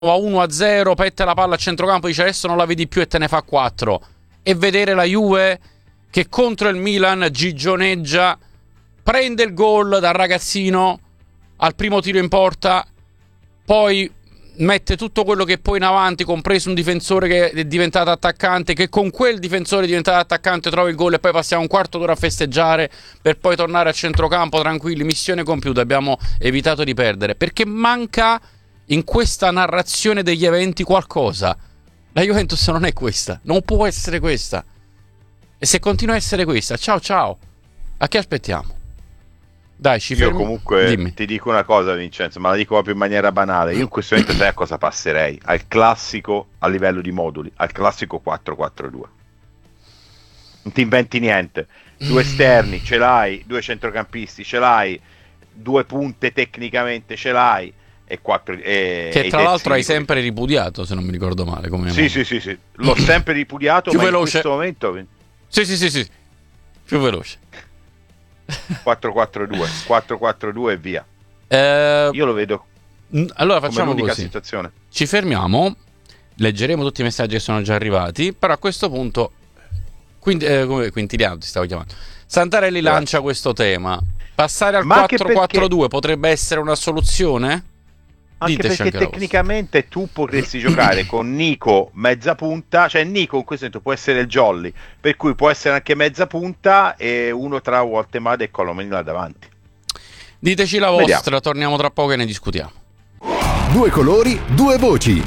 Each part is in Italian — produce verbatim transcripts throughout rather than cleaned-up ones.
va uno a zero, pette la palla a centrocampo, dice adesso non la vedi più e te ne fa quattro. E vedere la Juve che contro il Milan gigioneggia, prende il gol dal ragazzino al primo tiro in porta, poi mette tutto quello che può in avanti, compreso un difensore che è diventato attaccante, che con quel difensore diventato attaccante trova il gol, e poi passiamo un quarto d'ora a festeggiare per poi tornare a centrocampo tranquilli, missione compiuta, abbiamo evitato di perdere, perché manca in questa narrazione degli eventi qualcosa. La Juventus non è questa, non può essere questa, e se continua a essere questa, ciao ciao, a che aspettiamo? Dai, ci Io fermi. comunque Dimmi. ti dico una cosa, Vincenzo, ma la dico proprio in maniera banale. Io in questo momento sai a cosa passerei? Al classico, a livello di moduli, al classico quattro quattro due. Non ti inventi niente. Due esterni ce l'hai, due centrocampisti ce l'hai, due punte tecnicamente ce l'hai, e quattro e, Che e tra l'altro hai terzini. sempre ripudiato, se non mi ricordo male. Come Sì, sì, sì, sì. L'ho sempre ripudiato, Più ma veloce. in questo momento Sì, sì, sì, sì. Più veloce. quattro quattro due, quattro quattro due e via. Eh, Io lo vedo allora come facciamo l'unica così. situazione. Ci fermiamo, leggeremo tutti i messaggi che sono già arrivati, però a questo punto quindi, eh, come Quintiliano ti stavo chiamando. Santarelli Grazie. lancia questo tema. Passare al Ma anche quattro quattro due perché- potrebbe essere una soluzione? Anche Diteci perché anche la tecnicamente tu potresti giocare con Nico mezza punta, cioè Nico in questo momento può essere il jolly, per cui può essere anche mezza punta e uno tra Woltemade e Colomeni là davanti. Diteci la vostra, Vediamo. torniamo tra poco e ne discutiamo. Due colori, due voci.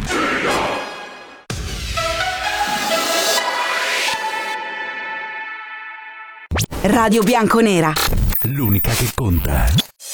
Radio Bianconera. L'unica che conta.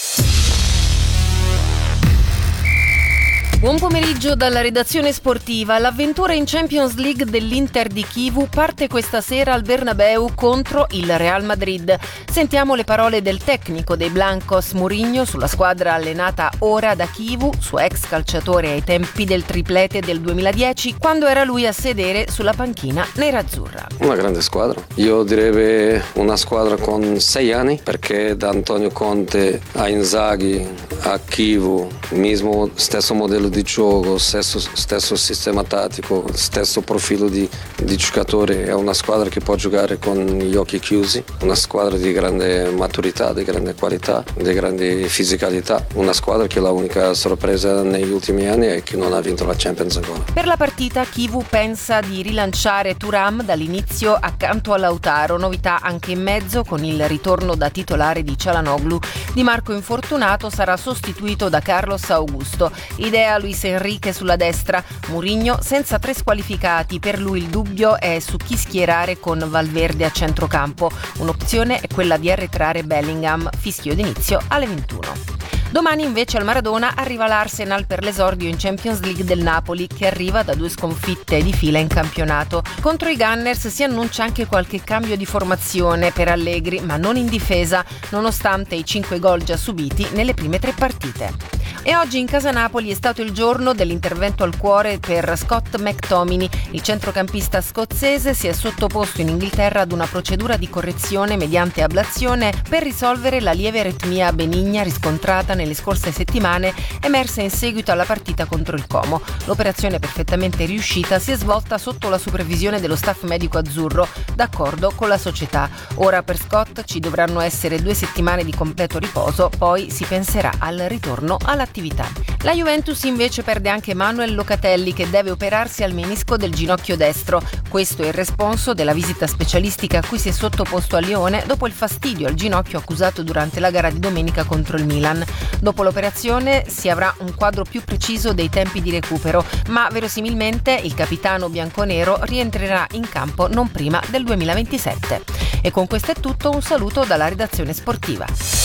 Buon pomeriggio dalla redazione sportiva. L'avventura in Champions League dell'Inter di Chivu parte questa sera al Bernabeu contro il Real Madrid. Sentiamo le parole del tecnico dei Blancos, Mourinho, sulla squadra allenata ora da Chivu, suo ex calciatore ai tempi del triplete del duemiladieci, quando era lui a sedere sulla panchina nerazzurra. Una grande squadra. Io direi una squadra con sei anni, perché da Antonio Conte a Inzaghi a Chivu, mismo stesso modello di gioco, stesso, stesso sistema tattico, stesso profilo di, di giocatori. È una squadra che può giocare con gli occhi chiusi, una squadra di grande maturità, di grande qualità, di grande fisicalità, una squadra che la unica sorpresa negli ultimi anni è che non ha vinto la Champions ancora. Per la partita Chivu pensa di rilanciare Thuram dall'inizio accanto a Lautaro, novità anche in mezzo con il ritorno da titolare di Çalhanoğlu. Di Marco infortunato sarà sostituito da Carlos Augusto. Idea Luis Enrique sulla destra, Mourinho senza tre squalificati, per lui il dubbio è su chi schierare con Valverde a centrocampo. Un'opzione è quella di arretrare Bellingham, fischio d'inizio alle ventuno. Domani invece al Maradona arriva l'Arsenal per l'esordio in Champions League del Napoli, che arriva da due sconfitte di fila in campionato. Contro i Gunners si annuncia anche qualche cambio di formazione per Allegri, ma non in difesa, nonostante i cinque gol già subiti nelle prime tre partite. E oggi in casa Napoli è stato il giorno dell'intervento al cuore per Scott McTominay. Il centrocampista scozzese si è sottoposto in Inghilterra ad una procedura di correzione mediante ablazione per risolvere la lieve aritmia benigna riscontrata nelle scorse settimane, emersa in seguito alla partita contro il Como. L'operazione perfettamente riuscita si è svolta sotto la supervisione dello staff medico azzurro, d'accordo con la società. Ora per Scott ci dovranno essere due settimane di completo riposo, poi si penserà al ritorno all'attività. La Juventus invece perde anche Manuel Locatelli, che deve operarsi al menisco del ginocchio destro. Questo è il responso della visita specialistica a cui si è sottoposto a Lione dopo il fastidio al ginocchio accusato durante la gara di domenica contro il Milan. Dopo l'operazione si avrà un quadro più preciso dei tempi di recupero, ma verosimilmente il capitano bianconero rientrerà in campo non prima del duemilaventisette. E con questo è tutto, un saluto dalla redazione sportiva.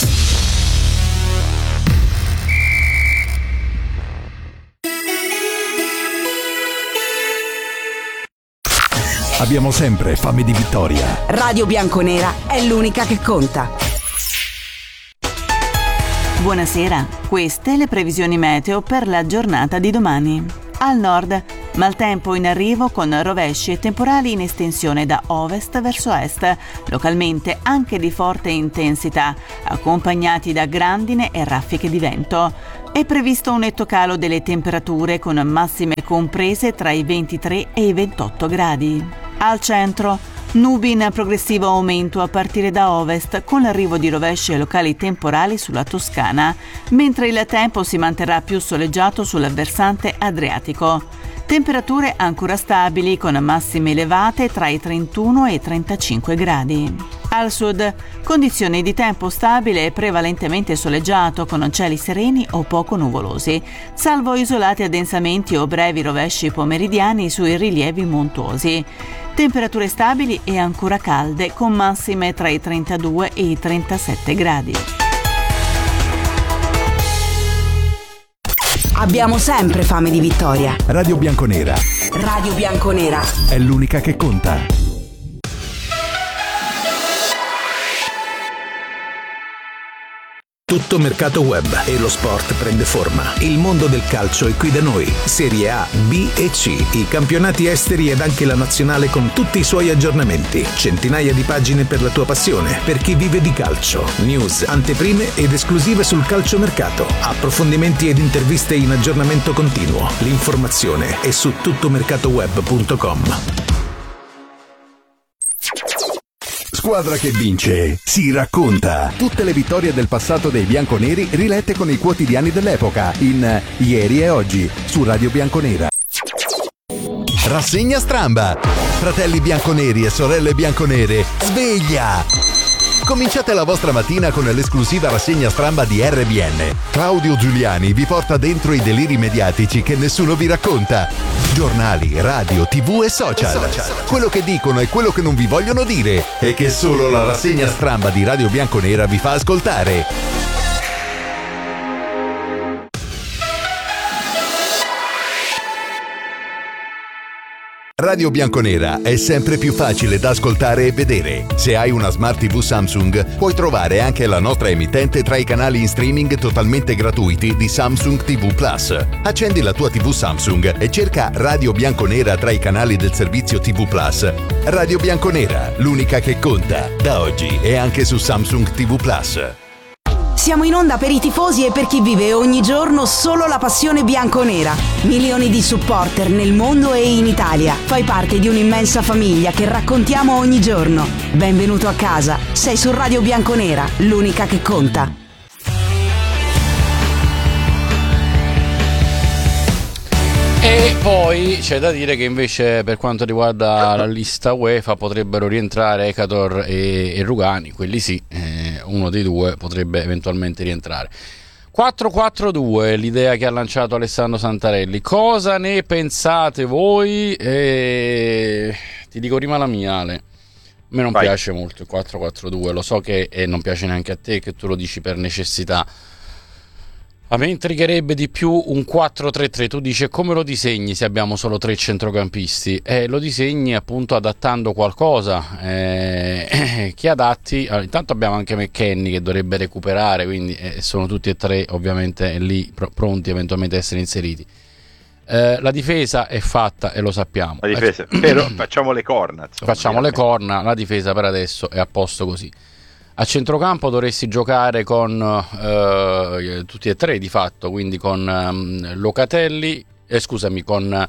Abbiamo sempre fame di vittoria. Radio Bianconera è l'unica che conta. Buonasera, queste le previsioni meteo per la giornata di domani. Al nord, maltempo in arrivo con rovesci e temporali in estensione da ovest verso est, localmente anche di forte intensità, accompagnati da grandine e raffiche di vento. È previsto un netto calo delle temperature con massime comprese tra i ventitré e i ventotto gradi. Al centro, nubi in progressivo aumento a partire da ovest con l'arrivo di rovesci e locali temporali sulla Toscana, mentre il tempo si manterrà più soleggiato sul versante adriatico. Temperature ancora stabili con massime elevate tra i trentuno e i trentacinque gradi. Al sud, condizioni di tempo stabile e prevalentemente soleggiato con cieli sereni o poco nuvolosi, salvo isolati addensamenti o brevi rovesci pomeridiani sui rilievi montuosi. Temperature stabili e ancora calde con massime tra i trentadue e i trentasette gradi. Abbiamo sempre fame di vittoria. Radio Bianconera Radio Bianconera è l'unica che conta. Tutto mercato web e lo sport prende forma. Il mondo del calcio è qui da noi. Serie A, B e C, i campionati esteri ed anche la nazionale con tutti i suoi aggiornamenti. Centinaia di pagine per la tua passione, per chi vive di calcio. News, anteprime ed esclusive sul calciomercato. Approfondimenti ed interviste in aggiornamento continuo. L'informazione è su tuttomercatoweb punto com. Squadra che vince si racconta. Tutte le vittorie del passato dei bianconeri rilette con i quotidiani dell'epoca in Ieri e Oggi su Radio Bianconera. Rassegna Stramba. Fratelli bianconeri e sorelle bianconere, sveglia! Cominciate la vostra mattina con l'esclusiva rassegna stramba di R B N. Claudio Giuliani vi porta dentro i deliri mediatici che nessuno vi racconta. Giornali, radio, tv e social. Quello che dicono e quello che non vi vogliono dire e che solo la rassegna stramba di Radio Bianconera vi fa ascoltare. Radio Bianconera è sempre più facile da ascoltare e vedere. Se hai una Smart tivù Samsung, puoi trovare anche la nostra emittente tra i canali in streaming totalmente gratuiti di Samsung tivù Plus. Accendi la tua tivù Samsung e cerca Radio Bianconera tra i canali del servizio tivù Plus. Radio Bianconera, l'unica che conta. Da oggi è anche su Samsung tivù Plus. Siamo in onda per i tifosi e per chi vive ogni giorno solo la passione bianconera. Milioni di supporter nel mondo e in Italia. Fai parte di un'immensa famiglia che raccontiamo ogni giorno. Benvenuto a casa. Sei su Radio Bianconera, l'unica che conta. E poi c'è da dire che invece per quanto riguarda la lista UEFA potrebbero rientrare Ekator e, e Rugani, quelli sì, eh, uno dei due potrebbe eventualmente rientrare. quattro quattro due, l'idea che ha lanciato Alessandro Santarelli, cosa ne pensate voi? Eh, ti dico prima la mia, Ale. A me non Vai. piace molto il quattro quattro due, lo so che e non piace neanche a te, che tu lo dici per necessità. A me intrigherebbe di più un quattro tre tre. Tu dici come lo disegni se abbiamo solo tre centrocampisti? Eh, lo disegni appunto adattando qualcosa eh, che adatti. Allora, intanto abbiamo anche McKennie che dovrebbe recuperare, quindi eh, sono tutti e tre ovviamente lì pr- pronti eventualmente a essere inseriti. Eh, la difesa è fatta e lo sappiamo. La difesa, però facciamo le corna. Insomma, facciamo le corna, la difesa per adesso è a posto così. A centrocampo dovresti giocare con eh, tutti e tre di fatto, quindi con um, Locatelli, eh, scusami, con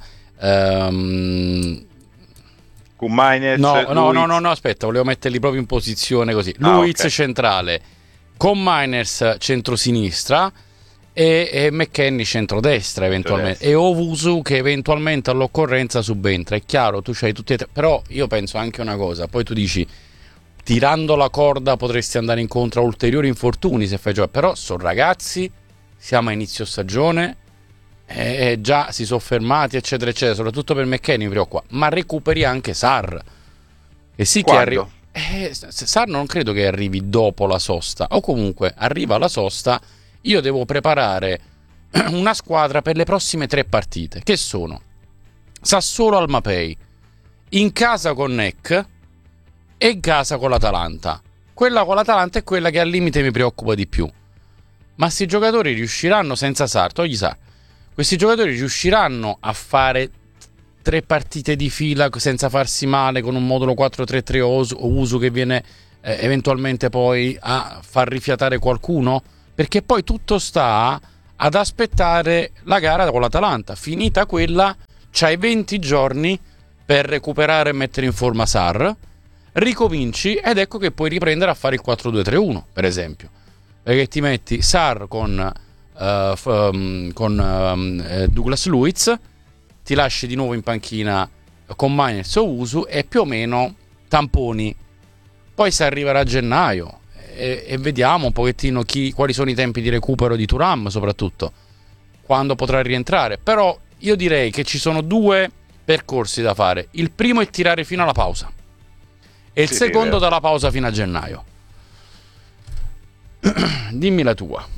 um, con Mainez, no, no, no, no, no, aspetta, volevo metterli proprio in posizione così. Ah, Luiz okay. centrale, con Mainez centrosinistra e, e McKennie centrodestra eventualmente, e Owusu che eventualmente all'occorrenza subentra. È chiaro, tu c'hai tutti e tre, però io penso anche una cosa, poi tu dici tirando la corda potresti andare incontro a ulteriori infortuni se fai giocare, però sono ragazzi, siamo a inizio stagione, eh, già si sono fermati eccetera eccetera, soprattutto per McKennie mi preoccupa, ma recuperi anche Sarr, e sì che arriva, eh, Sarr non credo che arrivi dopo la sosta, o comunque arriva la sosta, io devo preparare una squadra per le prossime tre partite, che sono Sassuolo al Mapei, in casa con Neck e in casa con l'Atalanta. Quella con l'Atalanta è quella che al limite mi preoccupa di più. Ma sti giocatori riusciranno senza Sarr, togli Sarr, questi giocatori riusciranno a fare tre partite di fila senza farsi male con un modulo quattro tre tre o uso che viene eh, eventualmente poi a far rifiatare qualcuno? Perché poi tutto sta ad aspettare la gara con l'Atalanta. Finita quella, c'hai venti giorni per recuperare e mettere in forma Sarr, ricominci ed ecco che puoi riprendere a fare il quattro due tre uno, per esempio, perché ti metti Sarr con, uh, f- um, con um, Douglas Luiz, ti lasci di nuovo in panchina con Mainz o Usu e più o meno tamponi. Poi si arriverà a gennaio e, e vediamo un pochettino chi, quali sono i tempi di recupero di Thuram, soprattutto quando potrà rientrare. Però io direi che ci sono due percorsi da fare. Il primo è tirare fino alla pausa e il sì, secondo sì, dalla pausa fino a gennaio. Dimmi la tua.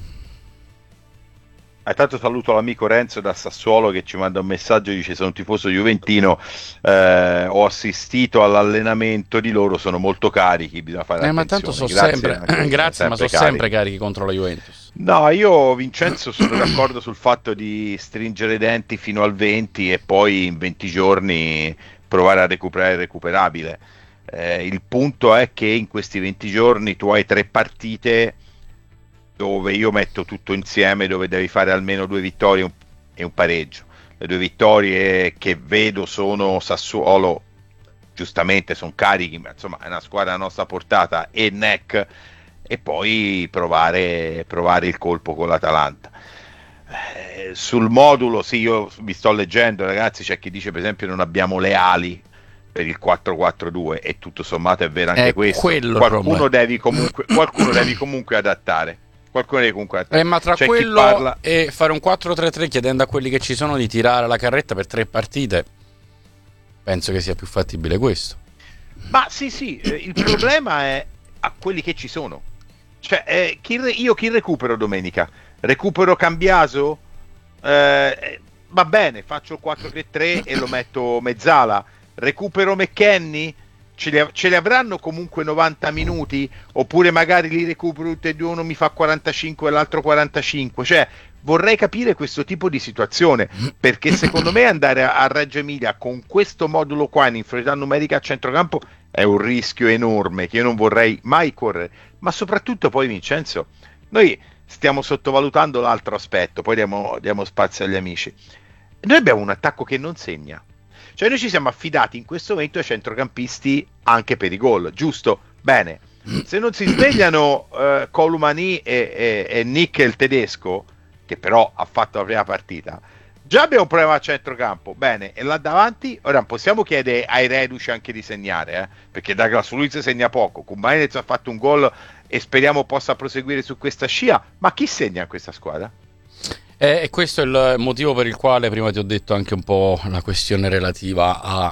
Ah, tanto saluto l'amico Renzo da Sassuolo che ci manda un messaggio, dice: sono un tifoso juventino, eh, ho assistito all'allenamento di loro, sono molto carichi, bisogna fare eh, attenzione. ma tanto sono Grazie, sempre, anche, grazie, sempre ma sono carichi. sempre carichi contro la Juventus. No, io Vincenzo sono d'accordo sul fatto di stringere i denti fino al venti e poi in venti giorni provare a recuperare il recuperabile. Eh, il punto è che in questi venti giorni tu hai tre partite dove io metto tutto insieme, dove devi fare almeno due vittorie un- e un pareggio. Le due vittorie che vedo sono Sassuolo, giustamente sono carichi, ma insomma è una squadra a nostra portata, e N E C, e poi provare, provare il colpo con l'Atalanta. Eh, sul modulo, sì, io vi sto leggendo, ragazzi, c'è chi dice per esempio non abbiamo le ali per il quattro quattro due e tutto sommato è vero anche È questo. quello il Qualcuno problema. devi comunque, qualcuno devi comunque adattare. Qualcuno deve comunque adattare. Eh, ma tra C'è chi quello parla- e fare un quattro tre tre chiedendo a quelli che ci sono di tirare la carretta per tre partite, penso che sia più fattibile questo. Ma sì, sì, eh, il problema è a quelli che ci sono. Cioè, eh, chi re- io chi recupero domenica? Recupero Cambiaso? Eh, va bene, faccio il quattro tre tre e lo metto mezzala. Recupero McKennie? Ce li, ce li avranno comunque novanta minuti? Oppure magari li recupero tutti e due, uno mi fa quarantacinque e l'altro quarantacinque? Cioè, vorrei capire questo tipo di situazione, perché secondo me andare a, a Reggio Emilia con questo modulo qua in inferiorità numerica a centrocampo è un rischio enorme che io non vorrei mai correre. Ma soprattutto poi, Vincenzo, noi stiamo sottovalutando l'altro aspetto, poi diamo, diamo spazio agli amici. Noi abbiamo un attacco che non segna. Cioè noi ci siamo affidati in questo momento ai centrocampisti anche per i gol, giusto? Bene, se non si svegliano uh, Columani e, e, e Nick il tedesco, che però ha fatto la prima partita, già abbiamo un problema a centrocampo. Bene, e là davanti ora non possiamo chiedere ai reduci anche di segnare, eh? Perché Douglas Luiz segna poco, Kumainez ha fatto un gol e speriamo possa proseguire su questa scia, ma chi segna in questa squadra? E eh, questo è il motivo per il quale prima ti ho detto anche un po' la questione relativa a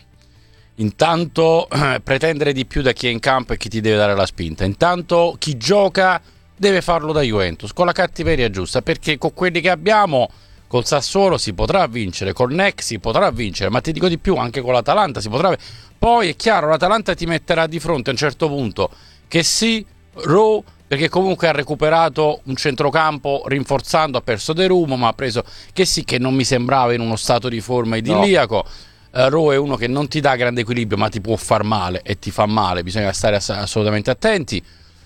intanto eh, pretendere di più da chi è in campo e chi ti deve dare la spinta. Intanto chi gioca deve farlo da Juventus con la cattiveria giusta, perché con quelli che abbiamo, col Sassuolo si potrà vincere, col N E C si potrà vincere, ma ti dico di più, anche con l'Atalanta si potrà. Poi è chiaro, l'Atalanta ti metterà di fronte a un certo punto che sì, Rowe, perché comunque ha recuperato un centrocampo rinforzando, ha perso De Rumo, ma ha preso che sì, che non mi sembrava in uno stato di forma idilliaco. No. uh, Rowe è uno che non ti dà grande equilibrio, ma ti può far male e ti fa male, bisogna stare ass- assolutamente attenti.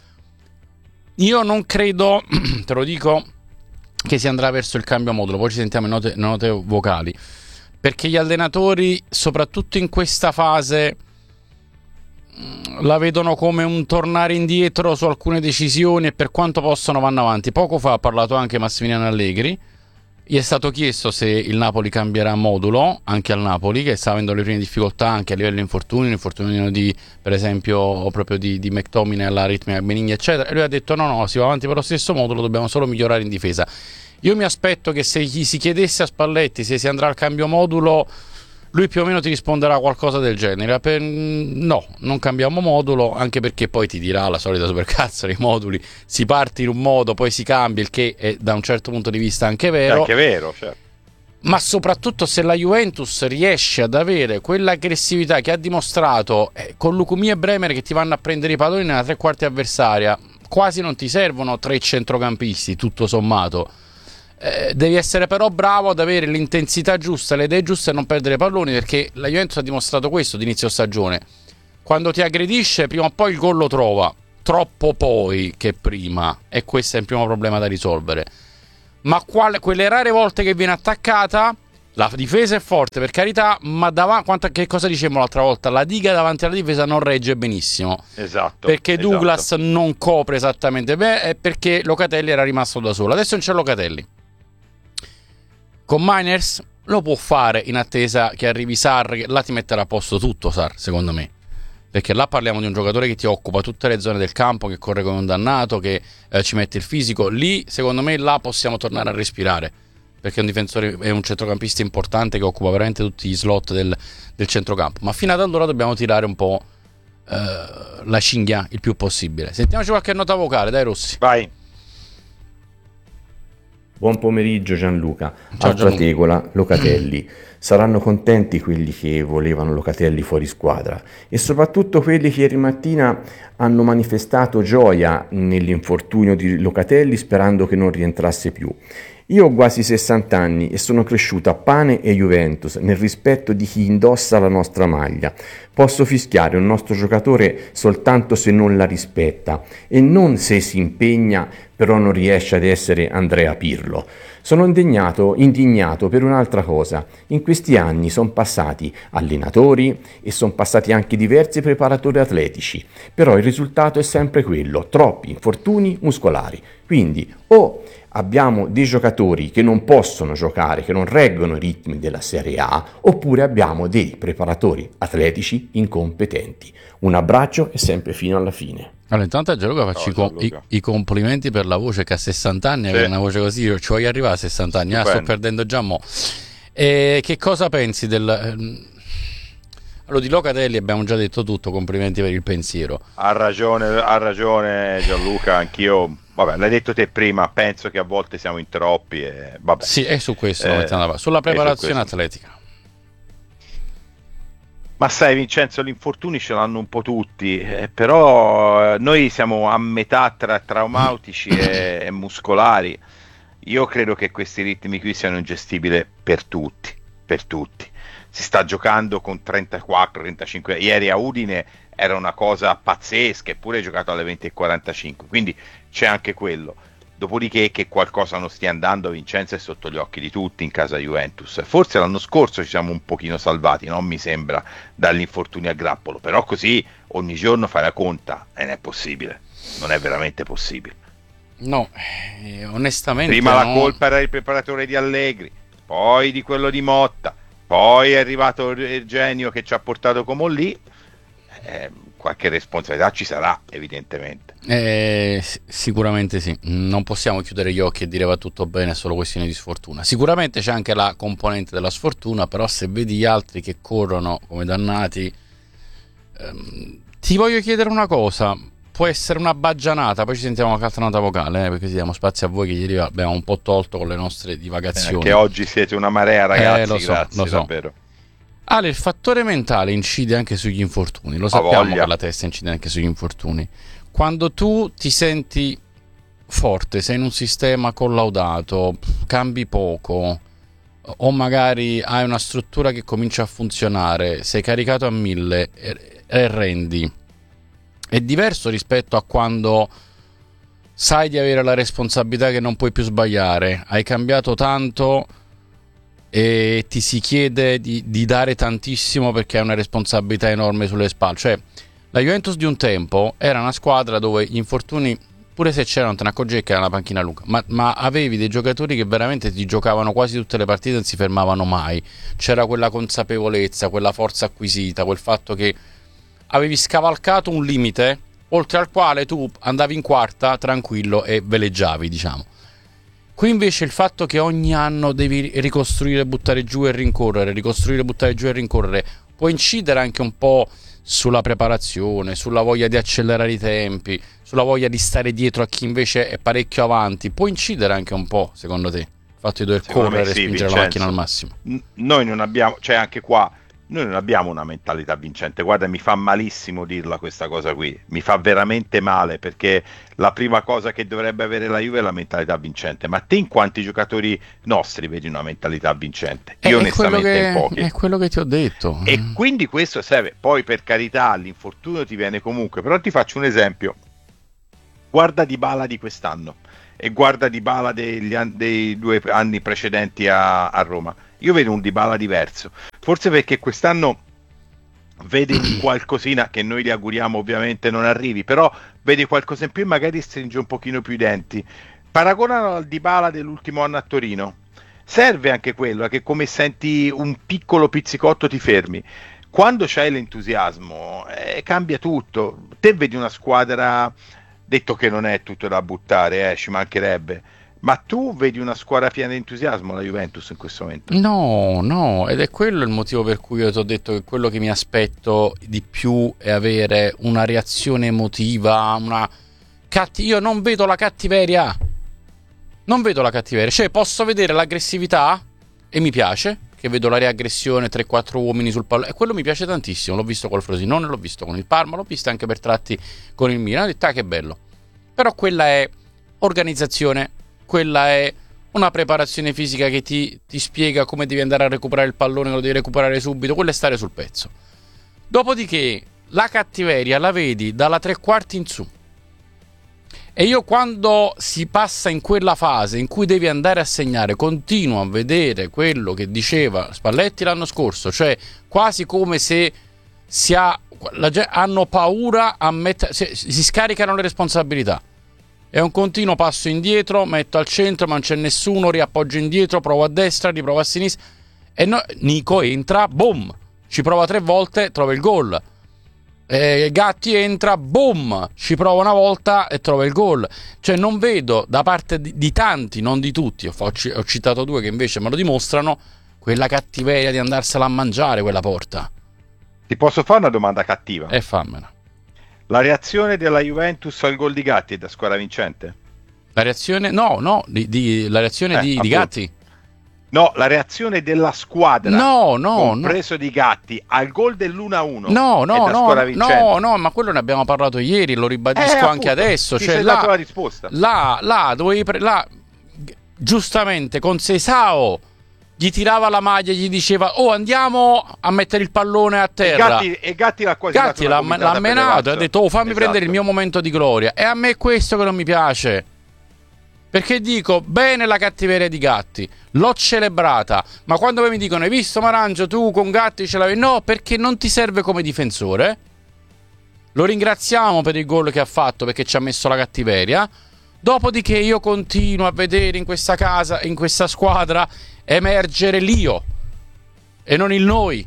Io non credo, te lo dico, che si andrà verso il cambio modulo, poi ci sentiamo in note, note vocali, perché gli allenatori, soprattutto in questa fase, la vedono come un tornare indietro su alcune decisioni e per quanto possono vanno avanti. Poco fa ha parlato anche Massimiliano Allegri, gli è stato chiesto se il Napoli cambierà modulo, anche al Napoli che sta avendo le prime difficoltà anche a livello di infortuni, l'infortunio di, per esempio proprio di, di McTominay all'aritmia Benigni eccetera, e lui ha detto no no, si va avanti per lo stesso modulo, dobbiamo solo migliorare in difesa. Io mi aspetto che se gli si chiedesse a Spalletti se si andrà al cambio modulo, lui più o meno ti risponderà qualcosa del genere. Per... no, non cambiamo modulo, anche perché poi ti dirà la solita supercazzo dei moduli, si parte in un modo, poi si cambia, il che è da un certo punto di vista anche vero. È anche vero, certo. Ma soprattutto se la Juventus riesce ad avere quell'aggressività che ha dimostrato eh, con Lukumi e Bremer che ti vanno a prendere i palloni nella tre quarti avversaria, quasi non ti servono tre centrocampisti, tutto sommato. Eh, devi essere però bravo ad avere l'intensità giusta, le idee giuste e non perdere palloni, perché la Juventus ha dimostrato questo d'inizio stagione: quando ti aggredisce prima o poi il gol lo trova, troppo poi che prima, e questo è il primo problema da risolvere. ma quale, quelle rare volte che viene attaccata, la difesa è forte, per carità, ma davanti, quanto, che cosa dicevamo l'altra volta? La diga davanti alla difesa non regge benissimo. Esatto. Perché esatto. Douglas non copre esattamente bene e perché Locatelli era rimasto da solo. Adesso non c'è Locatelli. Con Miners lo può fare in attesa che arrivi Sarr, che là ti metterà a posto tutto Sarr, secondo me. Perché là parliamo di un giocatore che ti occupa tutte le zone del campo, che corre come un dannato, che eh, ci mette il fisico. Lì, secondo me, là possiamo tornare a respirare. Perché è un difensore, è un centrocampista importante che occupa veramente tutti gli slot del, del centrocampo. Ma fino ad allora dobbiamo tirare un po' eh, la cinghia il più possibile. Sentiamoci qualche nota vocale, dai Rossi. Vai. Buon pomeriggio Gianluca. Ciao, Altra tegola, Locatelli. Saranno contenti quelli che volevano Locatelli fuori squadra e soprattutto quelli che ieri mattina hanno manifestato gioia nell'infortunio di Locatelli sperando che non rientrasse più. Io ho quasi sessanta anni e sono cresciuto a Pane e Juventus nel rispetto di chi indossa la nostra maglia. Posso fischiare un nostro giocatore soltanto se non la rispetta e non se si impegna però non riesce ad essere Andrea Pirlo. Sono indignato, indignato per un'altra cosa. In questi anni sono passati allenatori e sono passati anche diversi preparatori atletici, però il risultato è sempre quello, troppi infortuni muscolari. Quindi o abbiamo dei giocatori che non possono giocare, che non reggono i ritmi della Serie A, oppure abbiamo dei preparatori atletici incompetenti. Un abbraccio e sempre fino alla fine. Allora, intanto a Gianluca faccio no, i, com- i, i complimenti per la voce, che a sessanta anni, sì, avere una voce così, io ci voglio arrivare a sessanta anni, ah, sto perdendo già mo'. E che cosa pensi del... Allora, di Locatelli abbiamo già detto tutto, complimenti per il pensiero. Ha ragione, ha ragione Gianluca, anch'io, vabbè, l'hai detto te prima, penso che a volte siamo in troppi e vabbè. Sì, è su questo, eh, mettiamo sulla preparazione su atletica. Ma sai Vincenzo, gli infortuni ce l'hanno un po' tutti, eh, però eh, noi siamo a metà tra traumatici e, e muscolari. Io credo che questi ritmi qui siano ingestibili per tutti, per tutti. Si sta giocando con trentaquattro trentacinque, ieri a Udine era una cosa pazzesca, eppure hai giocato alle venti e quarantacinque, quindi c'è anche quello. Dopodiché che qualcosa non stia andando, Vincenzo, è sotto gli occhi di tutti in casa Juventus. Forse l'anno scorso ci siamo un pochino salvati, non mi sembra, dagli infortuni a grappolo, però così ogni giorno fai la conta e non è possibile, non è veramente possibile. No, eh, onestamente prima no. La colpa era il preparatore di Allegri, poi di quello di Motta, poi è arrivato il genio che ci ha portato come lì. Eh, qualche responsabilità ci sarà, evidentemente. Eh, sicuramente sì, non possiamo chiudere gli occhi e dire va tutto bene, è solo questione di sfortuna. Sicuramente c'è anche la componente della sfortuna, però se vedi gli altri che corrono come dannati, ehm, ti voglio chiedere una cosa. Può essere una baggianata, poi ci sentiamo qualche altra nota vocale, eh, perché diamo spazio a voi che ieri abbiamo un po' tolto con le nostre divagazioni. Eh, che oggi siete una marea, ragazzi, eh, lo so, grazie, lo so. davvero. Ale, il fattore mentale incide anche sugli infortuni, lo sappiamo che la testa incide anche sugli infortuni. Quando tu ti senti forte, sei in un sistema collaudato, cambi poco, o magari hai una struttura che comincia a funzionare, sei caricato a mille e, e rendi, è diverso rispetto a quando sai di avere la responsabilità che non puoi più sbagliare, hai cambiato tanto e ti si chiede di, di dare tantissimo perché hai una responsabilità enorme sulle spalle. Cioè, la Juventus di un tempo era una squadra dove gli infortuni, pure se c'erano, te ne accorgevi che era una panchina lunga, ma, ma avevi dei giocatori che veramente ti giocavano quasi tutte le partite e non si fermavano mai. C'era quella consapevolezza, quella forza acquisita, quel fatto che avevi scavalcato un limite oltre al quale tu andavi in quarta tranquillo e veleggiavi, diciamo. Qui invece il fatto che ogni anno devi ricostruire, buttare giù e rincorrere, ricostruire, buttare giù e rincorrere, può incidere anche un po' sulla preparazione, sulla voglia di accelerare i tempi, sulla voglia di stare dietro a chi invece è parecchio avanti. Può incidere anche un po', secondo te, il fatto di dover Secondo correre me sì, e spingere Vincenzo, la macchina al massimo? N- noi non abbiamo, cioè anche qua, noi non abbiamo una mentalità vincente. Guarda, mi fa malissimo dirla questa cosa qui, mi fa veramente male, perché la prima cosa che dovrebbe avere la Juve è la mentalità vincente. Ma te in quanti giocatori nostri vedi una mentalità vincente? Io È onestamente quello che, in pochi. è quello che ti ho detto. E quindi questo serve. Poi per carità l'infortunio ti viene comunque, però ti faccio un esempio. Guarda Dybala di quest'anno, e guarda Dybala degli an- dei due anni precedenti a-, a Roma. Io vedo un Dybala diverso, forse perché quest'anno vede un qualcosina che noi gli auguriamo ovviamente non arrivi, però vede qualcosa in più e magari stringe un pochino più i denti. Paragonano al Dybala dell'ultimo anno a Torino. Serve anche quello, che come senti un piccolo pizzicotto ti fermi. Quando c'hai l'entusiasmo eh, cambia tutto. Te vedi una squadra, detto che non è tutto da buttare, eh, ci mancherebbe, ma tu vedi una squadra piena di entusiasmo, la Juventus in questo momento? No, no, ed è quello il motivo per cui io ti ho detto che quello che mi aspetto di più è avere una reazione emotiva, una catti- io non vedo la cattiveria, non vedo la cattiveria, cioè posso vedere l'aggressività e mi piace, che vedo la reaggressione, tre quattro uomini sul pallone, e quello mi piace tantissimo, l'ho visto col Frosinone, l'ho visto con il Parma, l'ho visto anche per tratti con il Milan, ho detto ah che bello, però quella è organizzazione, quella è una preparazione fisica che ti, ti spiega come devi andare a recuperare il pallone, lo devi recuperare subito, quello è stare sul pezzo. Dopodiché la cattiveria la vedi dalla tre quarti in su, e io quando si passa in quella fase in cui devi andare a segnare continuo a vedere quello che diceva Spalletti l'anno scorso, cioè quasi come se si ha, la, hanno paura a mettere, si, si scaricano le responsabilità. È un continuo passo indietro, metto al centro ma non c'è nessuno, riappoggio indietro, provo a destra, riprovo a sinistra e no, Nico entra, boom, ci prova tre volte, trova il gol. eh, Gatti entra, boom, ci prova una volta e trova il gol. Cioè non vedo da parte di, di tanti, non di tutti, ho, ho citato due che invece me lo dimostrano, quella cattiveria di andarsela a mangiare quella porta. Ti posso fare una domanda cattiva? E fammela. La reazione della Juventus al gol di Gatti è da squadra vincente? La reazione, no, no, di, di, la reazione eh, di, di Gatti. No, la reazione della squadra, no, no, compreso no. di Gatti, al gol dell'uno a uno. No, no, è da no, squadra vincente. no, no, ma quello ne abbiamo parlato ieri, lo ribadisco eh, anche appunto, adesso. Ti cioè, sei là, dato la risposta. Là, là, dovevi pre- là, giustamente, con Seisao gli tirava la maglia e gli diceva oh andiamo a mettere il pallone a terra, e Gatti, e Gatti l'ha quasi Gatti l'ha, l'ha menato e ha detto oh fammi esatto. prendere il mio momento di gloria, e a me è questo che non mi piace, perché dico bene la cattiveria di Gatti, l'ho celebrata, ma quando poi mi dicono hai visto Marangio tu con Gatti ce l'avevi, no, perché non ti serve come difensore, lo ringraziamo per il gol che ha fatto perché ci ha messo la cattiveria. Dopodiché io continuo a vedere in questa casa, in questa squadra, emergere l'io e non il noi.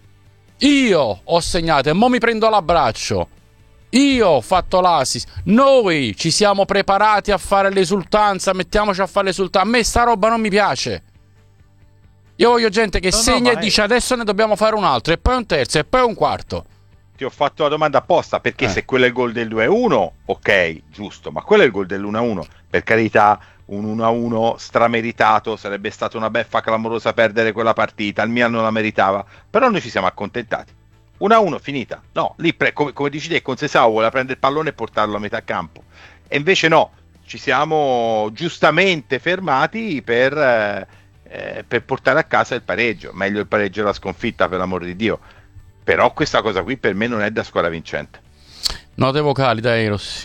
Io ho segnato e mo mi prendo l'abbraccio. Io ho fatto l'assist. Noi ci siamo preparati a fare l'esultanza, mettiamoci a fare l'esultanza. A me sta roba non mi piace. Io voglio gente che no, segna no, e dice adesso ne dobbiamo fare un altro, e poi un terzo, e poi un quarto. Ti ho fatto la domanda apposta perché eh. se quello è il gol del due a uno, ok, giusto, ma quello è il gol dell'uno a uno, per carità, un uno a uno strameritato, sarebbe stata una beffa clamorosa perdere quella partita, il Milan non la meritava, però noi ci siamo accontentati. uno a uno, finita. No, lì pre- come, come dici te, con Seisao voleva prendere il pallone e portarlo a metà campo, e invece no, ci siamo giustamente fermati per, eh, per portare a casa il pareggio, meglio il pareggio della sconfitta, per l'amor di Dio. Però questa cosa qui per me non è da squadra vincente. Note vocali, dai Rossi.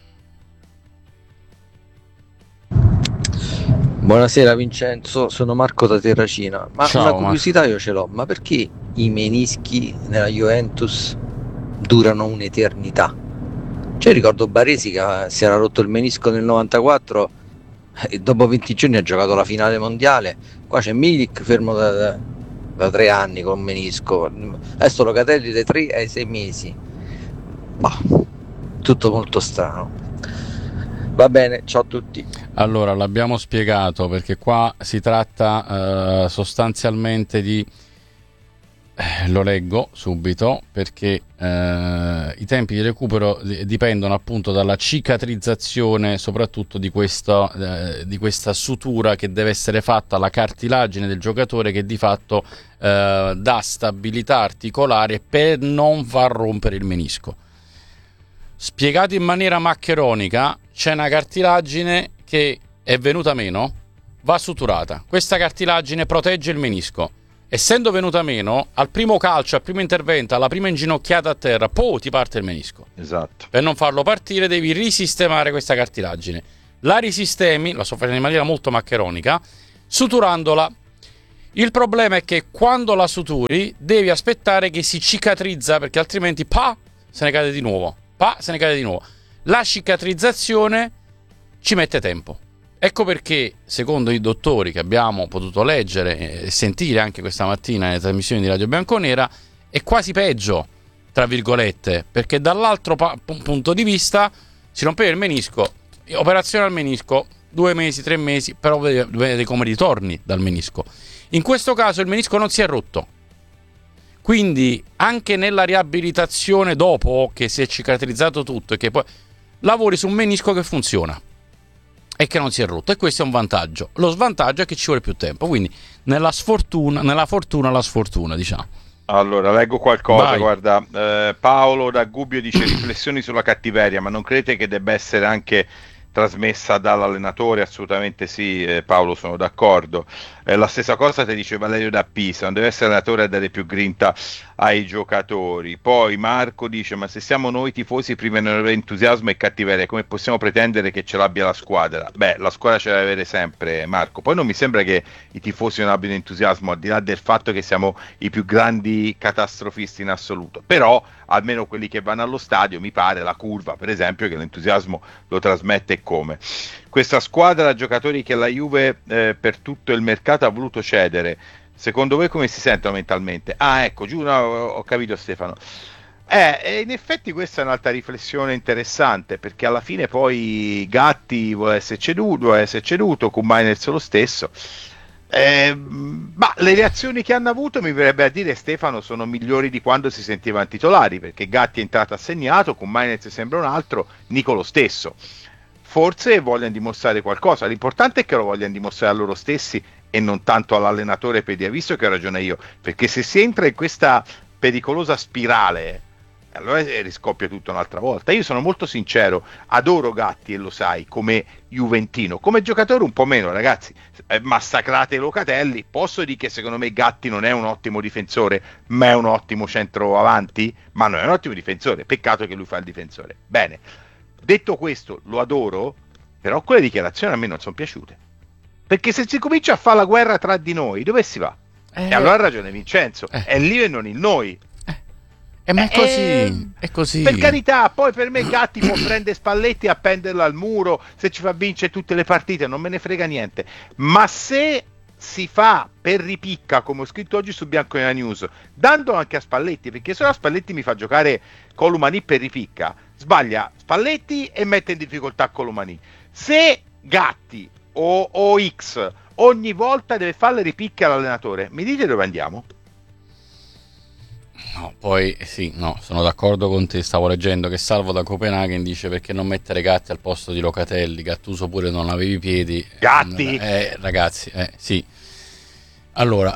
Buonasera Vincenzo, sono Marco da Terracina. Ma Ciao, una curiosità Marco. io ce l'ho, ma perché i menischi nella Juventus durano un'eternità? Cioè ricordo Baresi che si era rotto il menisco nel novantaquattro e dopo venti giorni ha giocato la finale mondiale. Qua c'è Milik fermo da... da da tre anni con menisco, adesso Locatelli dai tre ai sei mesi, bah, tutto molto strano. Va bene, ciao a tutti. Allora, l'abbiamo spiegato perché qua si tratta uh, sostanzialmente di eh, lo leggo subito perché eh, i tempi di recupero dipendono appunto dalla cicatrizzazione soprattutto di questa, eh, di questa sutura che deve essere fatta alla cartilagine del giocatore, che di fatto eh, dà stabilità articolare per non far rompere il menisco. Spiegato in maniera maccheronica, c'è una cartilagine che è venuta meno, va suturata. Questa cartilagine protegge il menisco. Essendo venuta meno, al primo calcio, al primo intervento, alla prima inginocchiata a terra, poi ti parte il menisco. Esatto. Per non farlo partire devi risistemare questa cartilagine. la risistemi, la sto facendo in maniera molto maccheronica, suturandola. Il problema è che quando la suturi devi aspettare che si cicatrizza, perché altrimenti pa, se ne cade di nuovo, pa, se ne cade di nuovo. La cicatrizzazione ci mette tempo. Ecco perché, secondo i dottori che abbiamo potuto leggere e sentire anche questa mattina nelle trasmissioni di Radio Bianconera, è quasi peggio, tra virgolette, perché dall'altro pa- punto di vista si rompeva il menisco, operazione al menisco, due mesi, tre mesi, però vedete come ritorni dal menisco. In questo caso il menisco non si è rotto, quindi anche nella riabilitazione dopo che si è cicatrizzato tutto e che poi lavori su un menisco che funziona e che non si è rotto, e questo è un vantaggio. Lo svantaggio è che ci vuole più tempo, quindi nella sfortuna, nella fortuna la sfortuna, diciamo. Allora, leggo qualcosa, Vai. guarda, eh, Paolo da Gubbio dice riflessioni sulla cattiveria, ma non credete che debba essere anche trasmessa dall'allenatore? Assolutamente sì, eh, Paolo, sono d'accordo. Eh, la stessa cosa ti dice Valerio da Pisa, non deve essere l'allenatore a dare più grinta ai giocatori. Poi Marco dice, ma se siamo noi tifosi prima di avere entusiasmo e cattiveria, come possiamo pretendere che ce l'abbia la squadra? Beh, la squadra ce la deve avere sempre, Marco. Poi non mi sembra che i tifosi non abbiano entusiasmo, al di là del fatto che siamo i più grandi catastrofisti in assoluto, però almeno quelli che vanno allo stadio, mi pare, la curva per esempio, che l'entusiasmo lo trasmette come. Questa squadra, giocatori che la Juve eh, per tutto il mercato ha voluto cedere, secondo voi come si sentono mentalmente? Ah, ecco, giù, no, ho capito Stefano. Eh, in effetti questa è un'altra riflessione interessante, perché alla fine poi Gatti vuole essere ceduto, vuole essere ceduto, Koumajners lo stesso. Eh, ma le reazioni che hanno avuto, mi verrebbe a dire, Stefano, sono migliori di quando si sentivano titolari, perché Gatti è entrato assegnato, Koumajners sembra un altro, Nico lo stesso. Forse vogliono dimostrare qualcosa, l'importante è che lo vogliano dimostrare a loro stessi e non tanto all'allenatore, per dire, visto che ho ragione io, perché se si entra in questa pericolosa spirale allora riscoppia tutto un'altra volta. Io sono molto sincero, adoro Gatti e lo sai, come juventino, come giocatore un po' meno, ragazzi, eh, massacrate Locatelli. Posso dire che secondo me Gatti non è un ottimo difensore, ma è un ottimo centroavanti, ma non è un ottimo difensore, peccato che lui fa il difensore. Bene, detto questo, lo adoro, però quelle dichiarazioni a me non sono piaciute, perché se si comincia a fare la guerra tra di noi, dove si va? Eh, e allora ha ragione Vincenzo, eh. è lì e non il noi. Eh, ma è così, Eh, è così. Per carità, poi per me Gatti può prendere Spalletti e appenderlo al muro, se ci fa vincere tutte le partite, non me ne frega niente. Ma se si fa per ripicca, come ho scritto oggi su Bianconera News, dandolo anche a Spalletti, perché se no Spalletti mi fa giocare Colomani per ripicca, sbaglia Spalletti e mette in difficoltà Colomani. Se Gatti o, o X ogni volta deve fare le ripicche all'allenatore, mi dite dove andiamo? No, poi sì, no, sono d'accordo con te. Stavo leggendo che Salvo da Copenaghen dice perché non mettere Gatti al posto di Locatelli, Gattuso pure non avevi i piedi. Gatti! Eh, ragazzi, eh, sì. Allora,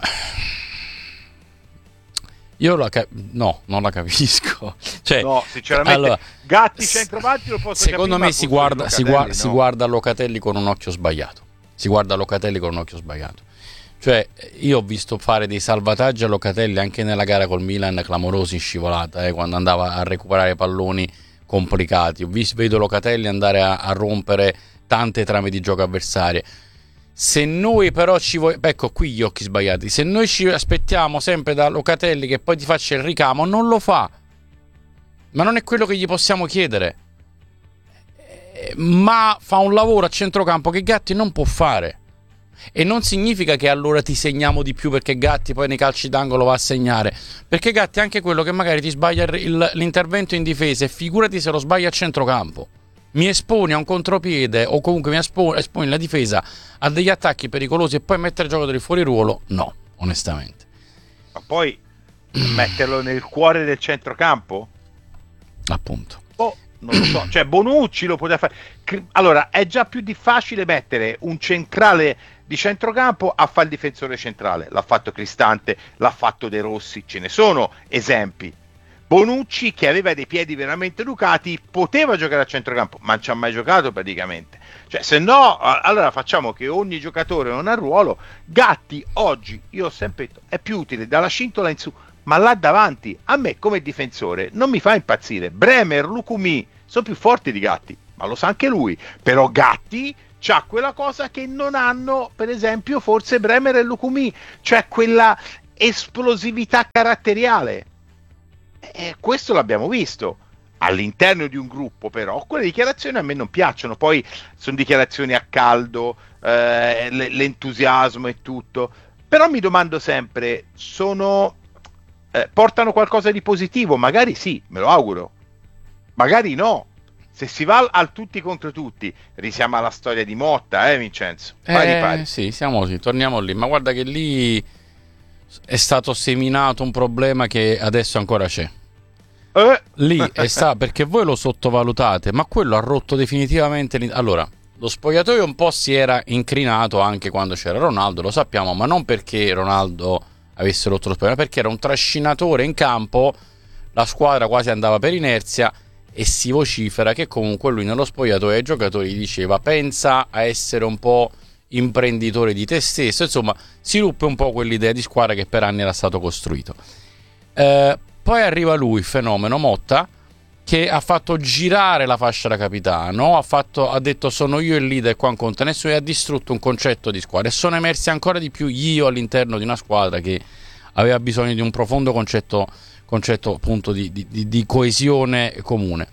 io la cap- no, non la capisco. Cioè, no, sinceramente, allora, Gatti centravanti lo posso secondo capire, me si guarda, si, Locatelli, guarda, no. si guarda Locatelli con un occhio sbagliato. Si guarda Locatelli con un occhio sbagliato. Cioè, io ho visto fare dei salvataggi a Locatelli anche nella gara col Milan, clamorosi in scivolata, eh, quando andava a recuperare palloni complicati. Ho visto, vedo Locatelli andare a, a rompere tante trame di gioco avversarie. Se noi però ci vogliamo, ecco qui gli occhi sbagliati, se noi ci aspettiamo sempre da Locatelli che poi ti faccia il ricamo, non lo fa. Ma non è quello che gli possiamo chiedere. Eh, ma fa un lavoro a centrocampo che Gatti non può fare. E non significa che allora ti segniamo di più perché Gatti poi nei calci d'angolo va a segnare, perché Gatti è anche quello che magari ti sbaglia il, il, l'intervento in difesa, e figurati se lo sbaglia a centrocampo. Mi esponi a un contropiede o comunque mi esponi, esponi la difesa a degli attacchi pericolosi e poi mettere il gioco del fuori ruolo, no, onestamente. Ma poi metterlo nel cuore del centrocampo? Appunto. Oh, non lo so, cioè Bonucci lo poteva fare. Allora, è già più difficile mettere un centrale di centrocampo a fare il difensore centrale. L'ha fatto Cristante, l'ha fatto De Rossi, ce ne sono esempi. Bonucci, che aveva dei piedi veramente educati, poteva giocare a centrocampo, ma non ci ha mai giocato praticamente. Cioè, se no, allora facciamo che ogni giocatore non ha ruolo. Gatti oggi, io ho sempre detto, è più utile dalla cintola in su, ma là davanti, a me come difensore non mi fa impazzire. Bremer, Lukumi sono più forti di Gatti, ma lo sa anche lui. Però Gatti c'ha quella cosa che non hanno, per esempio, forse Bremer e Lucumí, cioè quella esplosività caratteriale. E questo l'abbiamo visto all'interno di un gruppo, però quelle dichiarazioni a me non piacciono. Poi sono dichiarazioni a caldo, eh, l'entusiasmo e tutto, però mi domando sempre, sono eh, portano qualcosa di positivo? Magari sì, me lo auguro, magari no. Se si va al, al tutti contro tutti, risiamo alla storia di Motta, eh Vincenzo? Pari, eh, pari. Sì, siamo sì, torniamo lì, ma guarda che lì è stato seminato un problema che adesso ancora c'è. Eh. Lì è sta perché voi lo sottovalutate, ma quello ha rotto definitivamente. Allora, lo spogliatoio un po' si era incrinato anche quando c'era Ronaldo, lo sappiamo, ma non perché Ronaldo avesse rotto lo spogliatoio, perché era un trascinatore in campo, la squadra quasi andava per inerzia. E si vocifera che comunque lui nello spogliatoio ai giocatori diceva: pensa a essere un po' imprenditore di te stesso, insomma si ruppe un po' quell'idea di squadra che per anni era stato costruito. Eh, poi arriva lui, il fenomeno Motta, che ha fatto girare la fascia da capitano, ha, fatto, ha detto sono io il leader, qua non conta nessuno, e ha distrutto un concetto di squadra, e sono emersi ancora di più io all'interno di una squadra che aveva bisogno di un profondo concetto concetto appunto di, di, di coesione comune.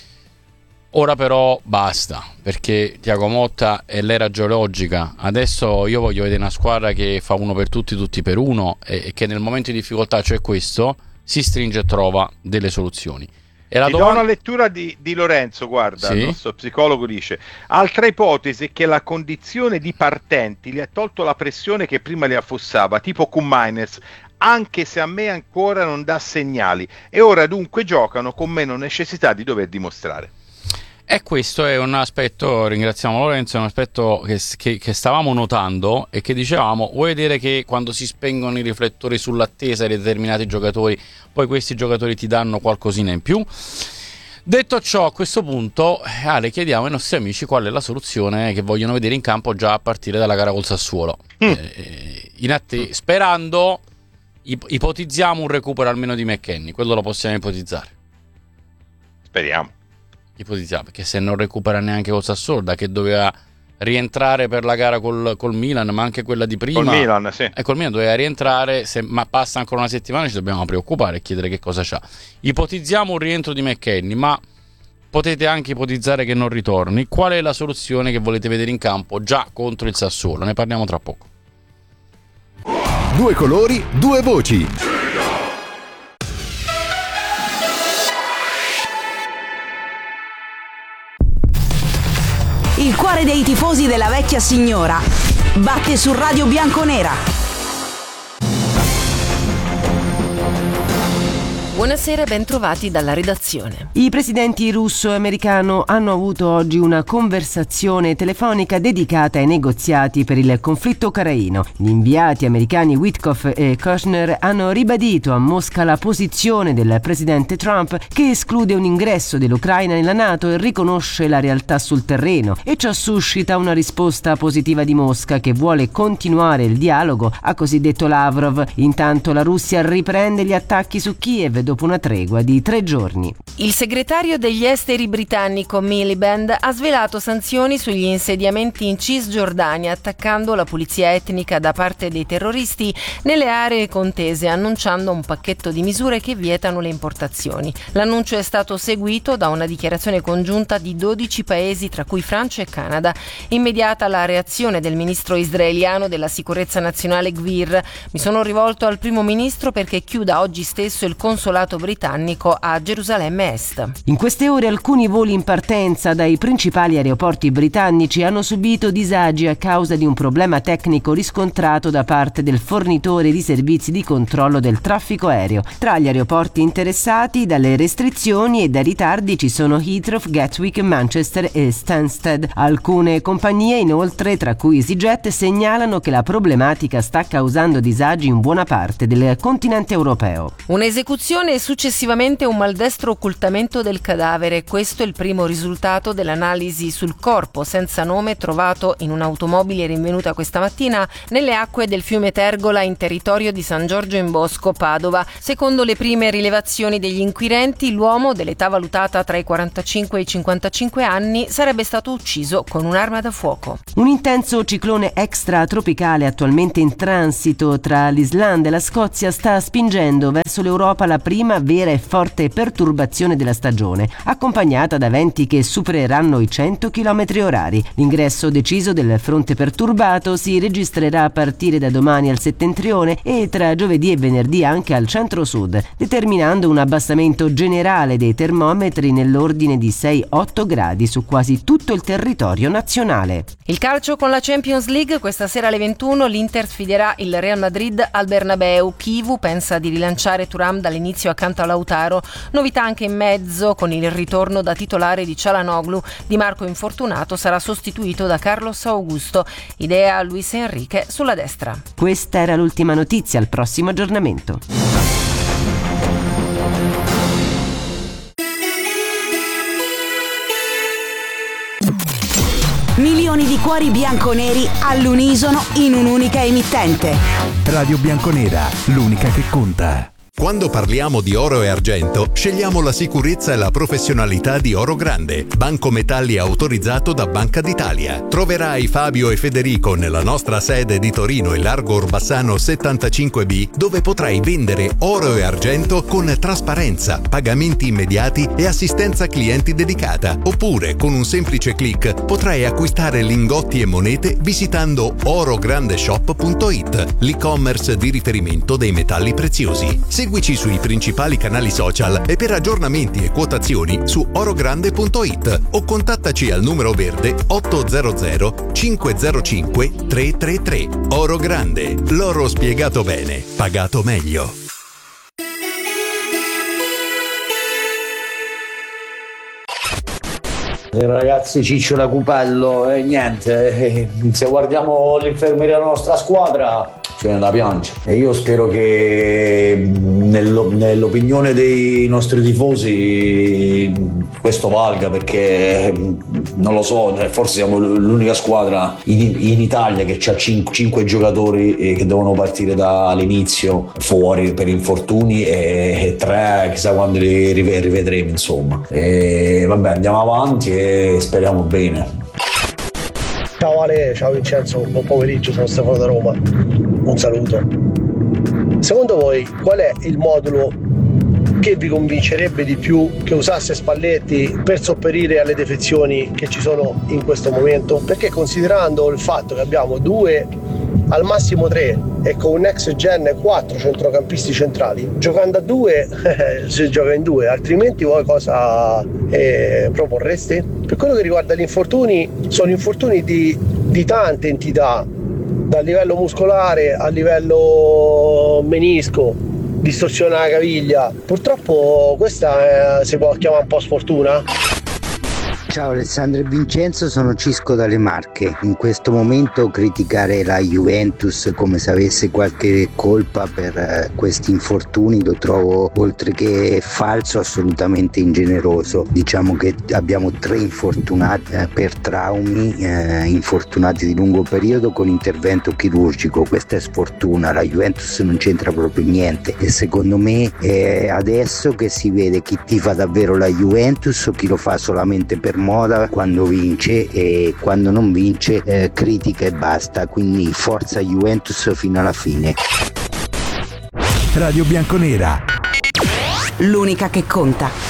Ora però basta, perché Thiago Motta è l'era geologica. Adesso io voglio vedere una squadra che fa uno per tutti, tutti per uno, e, e che nel momento di difficoltà, cioè questo, si stringe e trova delle soluzioni. E la Ti domanda... do una lettura di, di Lorenzo, guarda, sì? Il nostro psicologo dice: altra ipotesi è che la condizione di partenti gli ha tolto la pressione che prima li affossava, tipo Koeman, anche se a me ancora non dà segnali, e ora dunque giocano con meno necessità di dover dimostrare. E questo è un aspetto, ringraziamo Lorenzo, è un aspetto che, che, che stavamo notando e che dicevamo: vuoi vedere che quando si spengono i riflettori sull'attesa di determinati giocatori, poi questi giocatori ti danno qualcosina in più? Detto ciò, a questo punto Ale, chiediamo ai nostri amici qual è la soluzione che vogliono vedere in campo già a partire dalla gara col Sassuolo. Mm. Eh, in att- sperando ipotizziamo un recupero almeno di McKennie, quello lo possiamo ipotizzare. Speriamo. Ipotizziamo, perché se non recupera neanche col Sassuolo, da che doveva rientrare per la gara col, col Milan, ma anche quella di prima. Col Milan, sì. E col Milan doveva rientrare, se, ma passa ancora una settimana, ci dobbiamo preoccupare e chiedere che cosa c'ha. Ipotizziamo un rientro di McKennie, ma potete anche ipotizzare che non ritorni. Qual è la soluzione che volete vedere in campo già contro il Sassuolo? Ne parliamo tra poco. Due colori, due voci. Il cuore dei tifosi della vecchia signora batte su Radio Bianconera. Buonasera e ben trovati dalla redazione. I presidenti russo e americano hanno avuto oggi una conversazione telefonica dedicata ai negoziati per il conflitto ucraino. Gli inviati americani Witkoff e Kushner hanno ribadito a Mosca la posizione del presidente Trump, che esclude un ingresso dell'Ucraina nella NATO e riconosce la realtà sul terreno, e ciò suscita una risposta positiva di Mosca, che vuole continuare il dialogo, ha così detto Lavrov. Intanto la Russia riprende gli attacchi su Kiev dopo una tregua di tre giorni. Il segretario degli esteri britannico Miliband ha svelato sanzioni sugli insediamenti in Cisgiordania, attaccando la pulizia etnica da parte dei terroristi nelle aree contese, annunciando un pacchetto di misure che vietano le importazioni. L'annuncio è stato seguito da una dichiarazione congiunta di dodici paesi, tra cui Francia e Canada. Immediata la reazione del ministro israeliano della sicurezza nazionale Gvir: mi sono rivolto al primo ministro perché chiuda oggi stesso il consolato britannico a Gerusalemme Est. In queste ore alcuni voli in partenza dai principali aeroporti britannici hanno subito disagi a causa di un problema tecnico riscontrato da parte del fornitore di servizi di controllo del traffico aereo. Tra gli aeroporti interessati dalle restrizioni e dai ritardi ci sono Heathrow, Gatwick, Manchester e Stansted. Alcune compagnie, inoltre, tra cui EasyJet, segnalano che la problematica sta causando disagi in buona parte del continente europeo. Un'esecuzione e successivamente un maldestro occultato l'occultamento del cadavere. Questo è il primo risultato dell'analisi sul corpo senza nome trovato in un'automobile rinvenuta questa mattina nelle acque del fiume Tergola in territorio di San Giorgio in Bosco, Padova. Secondo le prime rilevazioni degli inquirenti, l'uomo, dell'età valutata tra i quarantacinque e i cinquantacinque anni, sarebbe stato ucciso con un'arma da fuoco. Un intenso ciclone extratropicale attualmente in transito tra l'Islanda e la Scozia sta spingendo verso l'Europa la prima vera e forte perturbazione della stagione, accompagnata da venti che supereranno i cento chilometri orari. L'ingresso deciso del fronte perturbato si registrerà a partire da domani al settentrione e tra giovedì e venerdì anche al centro-sud, determinando un abbassamento generale dei termometri nell'ordine di sei otto gradi su quasi tutto il territorio nazionale. Il calcio con la Champions League. Questa sera alle ventuno l'Inter sfiderà il Real Madrid al Bernabeu. Chivu pensa di rilanciare Thuram dall'inizio accanto a Lautaro. Novità anche in mezzo con il ritorno da titolare di Çalhanoğlu. Di Marco infortunato sarà sostituito da Carlos Augusto. Idea Luis Enrique sulla destra. Questa era l'ultima notizia, al prossimo aggiornamento. Milioni di cuori bianconeri all'unisono in un'unica emittente. Radio Bianconera, l'unica che conta. Quando parliamo di oro e argento, scegliamo la sicurezza e la professionalità di Oro Grande, banco metalli autorizzato da Banca d'Italia. Troverai Fabio e Federico nella nostra sede di Torino in Largo Orbassano settantacinque B, dove potrai vendere oro e argento con trasparenza, pagamenti immediati e assistenza clienti dedicata. Oppure, con un semplice click, potrai acquistare lingotti e monete visitando orograndeshop punto it, l'e-commerce di riferimento dei metalli preziosi. Seguici sui principali canali social e per aggiornamenti e quotazioni su orogrande punto it o contattaci al numero verde otto zero zero cinque zero cinque tre tre tre. Oro Grande, l'oro spiegato bene, pagato meglio. Eh, ragazzi, Ciccio da Cupello e eh, niente, eh, se guardiamo l'infermeria della nostra squadra ce n'è da piangere e io spero che nello, nell'opinione dei nostri tifosi questo valga, perché non lo so, forse siamo l'unica squadra in, in Italia che ha cinque giocatori che devono partire dall'inizio fuori per infortuni e, e tre chissà quando li rivedremo, insomma. E vabbè, andiamo avanti e speriamo bene. Ciao Ale, ciao Vincenzo, buon pomeriggio, sono Stefano da Roma, un saluto. Secondo voi qual è il modulo che vi convincerebbe di più che usasse Spalletti per sopperire alle defezioni che ci sono in questo momento? Perché considerando il fatto che abbiamo due, al massimo tre, e con un next gen quattro centrocampisti centrali, giocando a due eh, si gioca in due, altrimenti voi cosa eh, proporreste? Per quello che riguarda gli infortuni, sono infortuni di, di tante entità, dal livello muscolare a livello menisco, distorsione alla caviglia. Purtroppo questa eh, si può chiamare un po' sfortuna. Ciao Alessandro e Vincenzo, sono Cisco dalle Marche. In questo momento criticare la Juventus come se avesse qualche colpa per eh, questi infortuni lo trovo, oltre che falso, assolutamente ingeneroso. Diciamo che abbiamo tre infortunati eh, per traumi, eh, infortunati di lungo periodo con intervento chirurgico. Questa è sfortuna, la Juventus non c'entra proprio niente e secondo me è adesso che si vede chi tifa davvero la Juventus o chi lo fa solamente per moda quando vince, e quando non vince eh, critica e basta. Quindi forza Juventus fino alla fine. Radio Bianconera, l'unica che conta.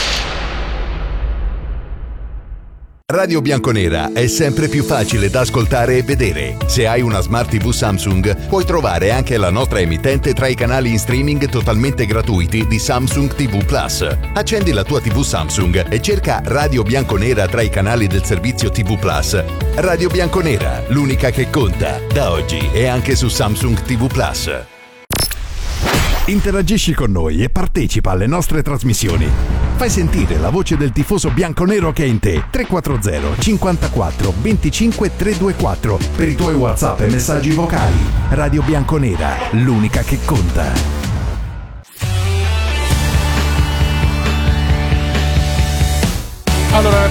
Radio Bianconera è sempre più facile da ascoltare e vedere. Se hai una Smart tivù Samsung, puoi trovare anche la nostra emittente tra i canali in streaming totalmente gratuiti di Samsung tivù Plus. Accendi la tua tivù Samsung e cerca Radio Bianconera tra i canali del servizio tivù Plus. Radio Bianconera, l'unica che conta, da oggi e anche su Samsung tivù Plus. Interagisci con noi e partecipa alle nostre trasmissioni. Fai sentire la voce del tifoso bianconero che è in te. tre quattro zero cinquantaquattro venticinque trecentoventiquattro per i tuoi WhatsApp e messaggi vocali. Radio Bianconera, l'unica che conta.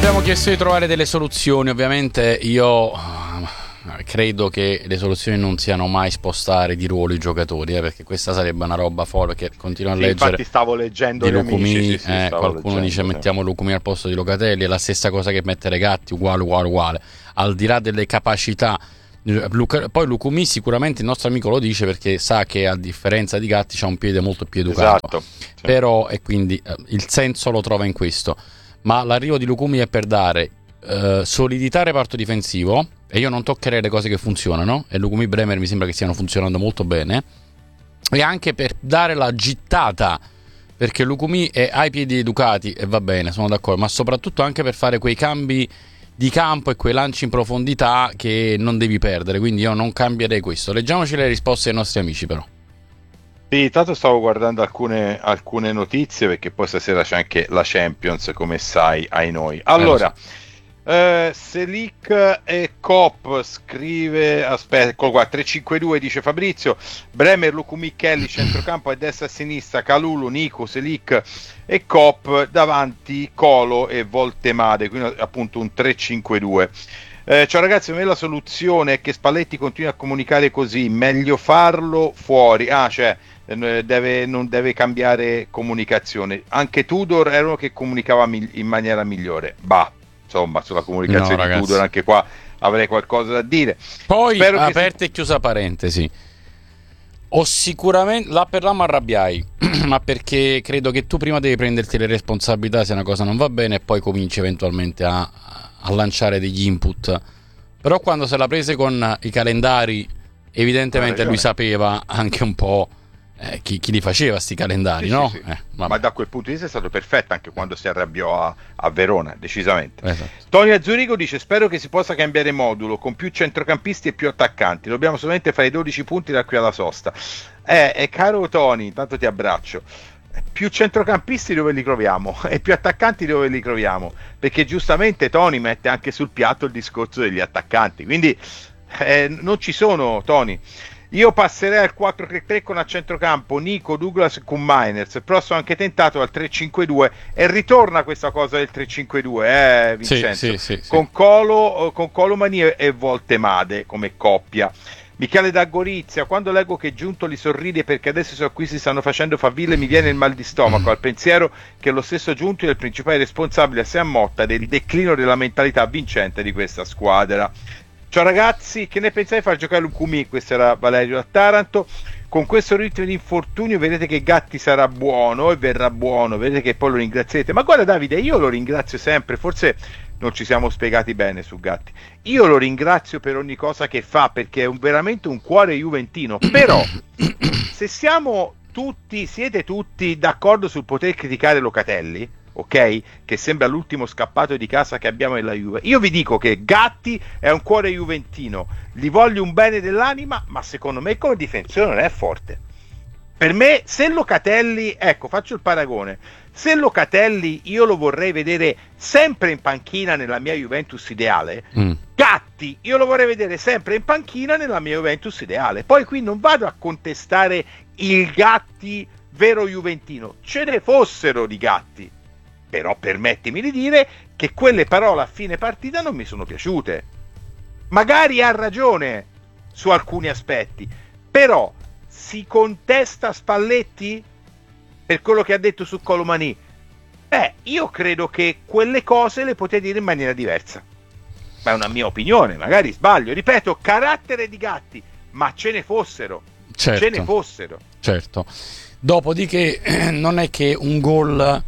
abbiamo chiesto di trovare delle soluzioni. Ovviamente io credo che le soluzioni non siano mai spostare di ruolo i giocatori, eh, perché questa sarebbe una roba folle, perché continuo a sì, leggere. Infatti stavo leggendo di gli Lucumi, amici, sì, sì, eh, qualcuno leggendo, dice sì. mettiamo Lucumi al posto di Locatelli, è la stessa cosa che mettere Gatti, uguale uguale uguale, al di là delle capacità. Luca, poi Lucumi sicuramente il nostro amico lo dice perché sa che a differenza di Gatti c'ha un piede molto più educato, esatto, sì. Però e quindi eh, il senso lo trova in questo, ma l'arrivo di Lucumi è per dare eh, solidità al reparto difensivo, e io non toccherei le cose che funzionano, e Lucumi Bremer mi sembra che stiano funzionando molto bene, e anche per dare la gittata, perché Lucumi è ai piedi educati e va bene, sono d'accordo, ma soprattutto anche per fare quei cambi di campo e quei lanci in profondità che non devi perdere, quindi io non cambierei questo. Leggiamoci le risposte dei nostri amici, però. Sì, tanto stavo guardando alcune, alcune notizie, perché poi stasera c'è anche la Champions, come sai, ai noi. Allora, eh, Selic e Cop scrive, aspetta, eccolo qua, tre cinque due dice Fabrizio, Bremer, Lucumi, Kelly, centrocampo a destra e a sinistra, Calulu, Nico, Selic e Cop, davanti Colo e Voltemade, quindi appunto un tre cinque due. Eh, ciao ragazzi, a me la soluzione è che Spalletti continui a comunicare così, meglio farlo fuori, ah cioè deve, non deve cambiare comunicazione. Anche Tudor era uno che comunicava in maniera migliore, bah, insomma sulla comunicazione no, di Tudor anche qua avrei qualcosa da dire. Poi Spero aperta si... e chiusa parentesi, ho sicuramente là per là mi arrabbiai ma perché credo che tu prima devi prenderti le responsabilità se una cosa non va bene e poi cominci eventualmente a, a lanciare degli input, però quando se la prese con i calendari evidentemente lui sapeva anche un po' eh, chi, chi li faceva sti calendari, sì, no? Sì, sì. Eh, ma da quel punto di vista è stato perfetto anche quando si arrabbiò a, a Verona, decisamente. Esatto. Tony Azzurigo dice spero che si possa cambiare modulo con più centrocampisti e più attaccanti, dobbiamo solamente fare dodici punti da qui alla sosta. Eh, eh caro Tony, intanto ti abbraccio, più centrocampisti dove li troviamo e più attaccanti dove li troviamo, perché giustamente Tony mette anche sul piatto il discorso degli attaccanti, quindi eh, non ci sono, Tony. Io passerei al quattro tre tre con a centrocampo Nico, Douglas con Miners, però sono anche tentato al tre cinque due e ritorna questa cosa del tre cinque due, eh Vincenzo, sì, sì, sì, con sì. Colo, con Colomani e Voltemade come coppia. Michele da Gorizia, quando leggo che Giuntoli sorride perché adesso i suoi acquisti stanno facendo faville mi viene il mal di stomaco al pensiero che lo stesso Giuntoli è il principale responsabile assieme a Motta del declino della mentalità vincente di questa squadra. Ciao ragazzi, che ne pensate di far giocare Lucumi? Questo era Valerio da Taranto. Con questo ritmo di infortunio vedete che Gatti sarà buono e verrà buono, vedete che poi lo ringrazierete. Ma guarda Davide, io lo ringrazio sempre, forse non ci siamo spiegati bene su Gatti. Io lo ringrazio per ogni cosa che fa, perché è un, veramente un cuore juventino. Però se siamo tutti, siete tutti d'accordo sul poter criticare Locatelli, ok? Che sembra l'ultimo scappato di casa che abbiamo nella Juve. Io vi dico che Gatti è un cuore juventino, gli voglio un bene dell'anima, ma secondo me come difensore non è forte. Per me, se Locatelli, ecco, faccio il paragone, se Locatelli io lo vorrei vedere sempre in panchina nella mia Juventus ideale, mm. Gatti io lo vorrei vedere sempre in panchina nella mia Juventus ideale. Poi qui non vado a contestare il Gatti vero juventino, ce ne fossero di Gatti, però permettimi di dire che quelle parole a fine partita non mi sono piaciute. Magari ha ragione su alcuni aspetti, però si contesta Spalletti per quello che ha detto su Colomani? Beh, io credo che quelle cose le potete dire in maniera diversa, ma è una mia opinione, magari sbaglio. Ripeto, carattere di Gatti, ma ce ne fossero, certo, ce ne fossero. Certo. Dopodiché non è che un gol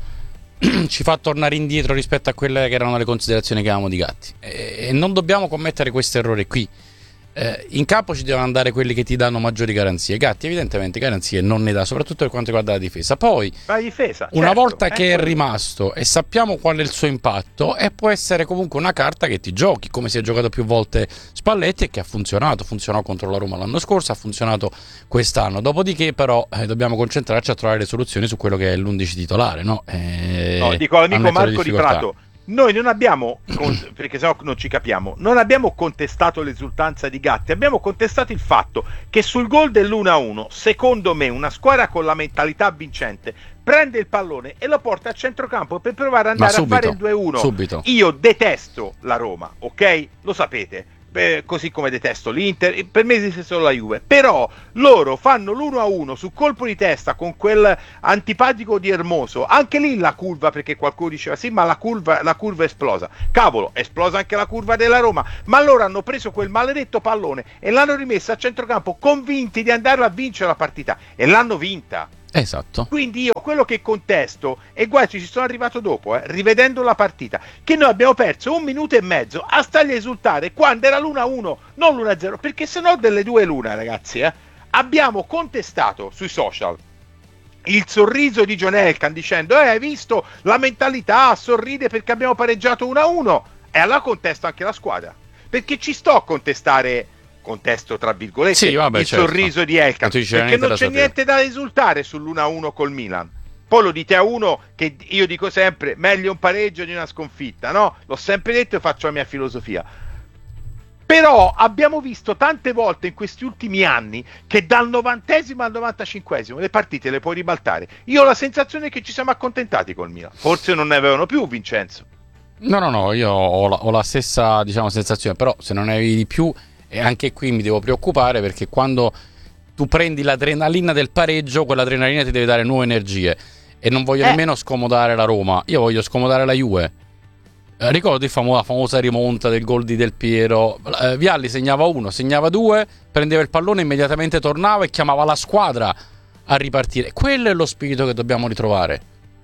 ci fa tornare indietro rispetto a quelle che erano le considerazioni che avevamo di Gatti, e non dobbiamo commettere questo errore qui. Eh, in campo ci devono andare quelli che ti danno maggiori garanzie. Gatti evidentemente garanzie non ne dà, soprattutto per quanto riguarda la difesa. Poi la difesa, una certo, volta che è è rimasto e sappiamo qual è il suo impatto, e può essere comunque una carta che ti giochi, come si è giocato più volte Spalletti e che ha funzionato. Funzionò contro la Roma l'anno scorso, ha funzionato quest'anno. Dopodiché però eh, dobbiamo concentrarci a trovare le soluzioni su quello che è l'undici titolare, no? Eh, no, dico all'amico Marco di Prato, noi non abbiamo, perché sennò non ci capiamo, non abbiamo contestato l'esultanza di Gatti, abbiamo contestato il fatto che sul gol dell'uno a uno, secondo me, una squadra con la mentalità vincente prende il pallone e lo porta a centrocampo per provare ad andare subito, a fare il due a uno. Subito. Io detesto la Roma, ok? Lo sapete. Beh, così come detesto l'Inter, per me esiste solo la Juve, però loro fanno l'uno a uno su colpo di testa con quel antipatico di Hermoso, anche lì la curva, perché qualcuno diceva sì ma la curva, la curva è esplosa, cavolo, è esplosa anche la curva della Roma, ma loro hanno preso quel maledetto pallone e l'hanno rimesso a centrocampo convinti di andare a vincere la partita e l'hanno vinta. Esatto. Quindi io quello che contesto, e guarda ci sono arrivato dopo, eh, rivedendo la partita, che noi abbiamo perso un minuto e mezzo a stargli a esultare quando era l'uno a uno, non l'uno a zero, perché sennò delle due l'una, ragazzi, eh, abbiamo contestato sui social il sorriso di John Elkann dicendo eh, hai visto la mentalità, sorride perché abbiamo pareggiato uno a uno, e allora contesto anche la squadra, perché ci sto a contestare, contesto tra virgolette, sì, vabbè, il certo. sorriso di Elkann, perché non c'è niente da esultare sull'uno a uno col Milan. Poi lo dite a uno che io dico sempre meglio un pareggio di una sconfitta, no? L'ho sempre detto e faccio la mia filosofia. Però abbiamo visto tante volte in questi ultimi anni che dal novantesimo al novantacinquesimo le partite le puoi ribaltare. Io ho la sensazione che ci siamo accontentati col Milan, forse non ne avevano più, Vincenzo. No, no, no, io ho la, ho la stessa, diciamo, sensazione, però se non ne avevi di più. E anche qui mi devo preoccupare, perché quando tu prendi l'adrenalina del pareggio, quell'adrenalina ti deve dare nuove energie. E non voglio eh. nemmeno scomodare la Roma, io voglio scomodare la Juve. Eh, ricordo il famo- la famosa rimonta del gol di Del Piero. Eh, Vialli segnava uno, segnava due, prendeva il pallone, immediatamente tornava e chiamava la squadra a ripartire. Quello è lo spirito che dobbiamo ritrovare.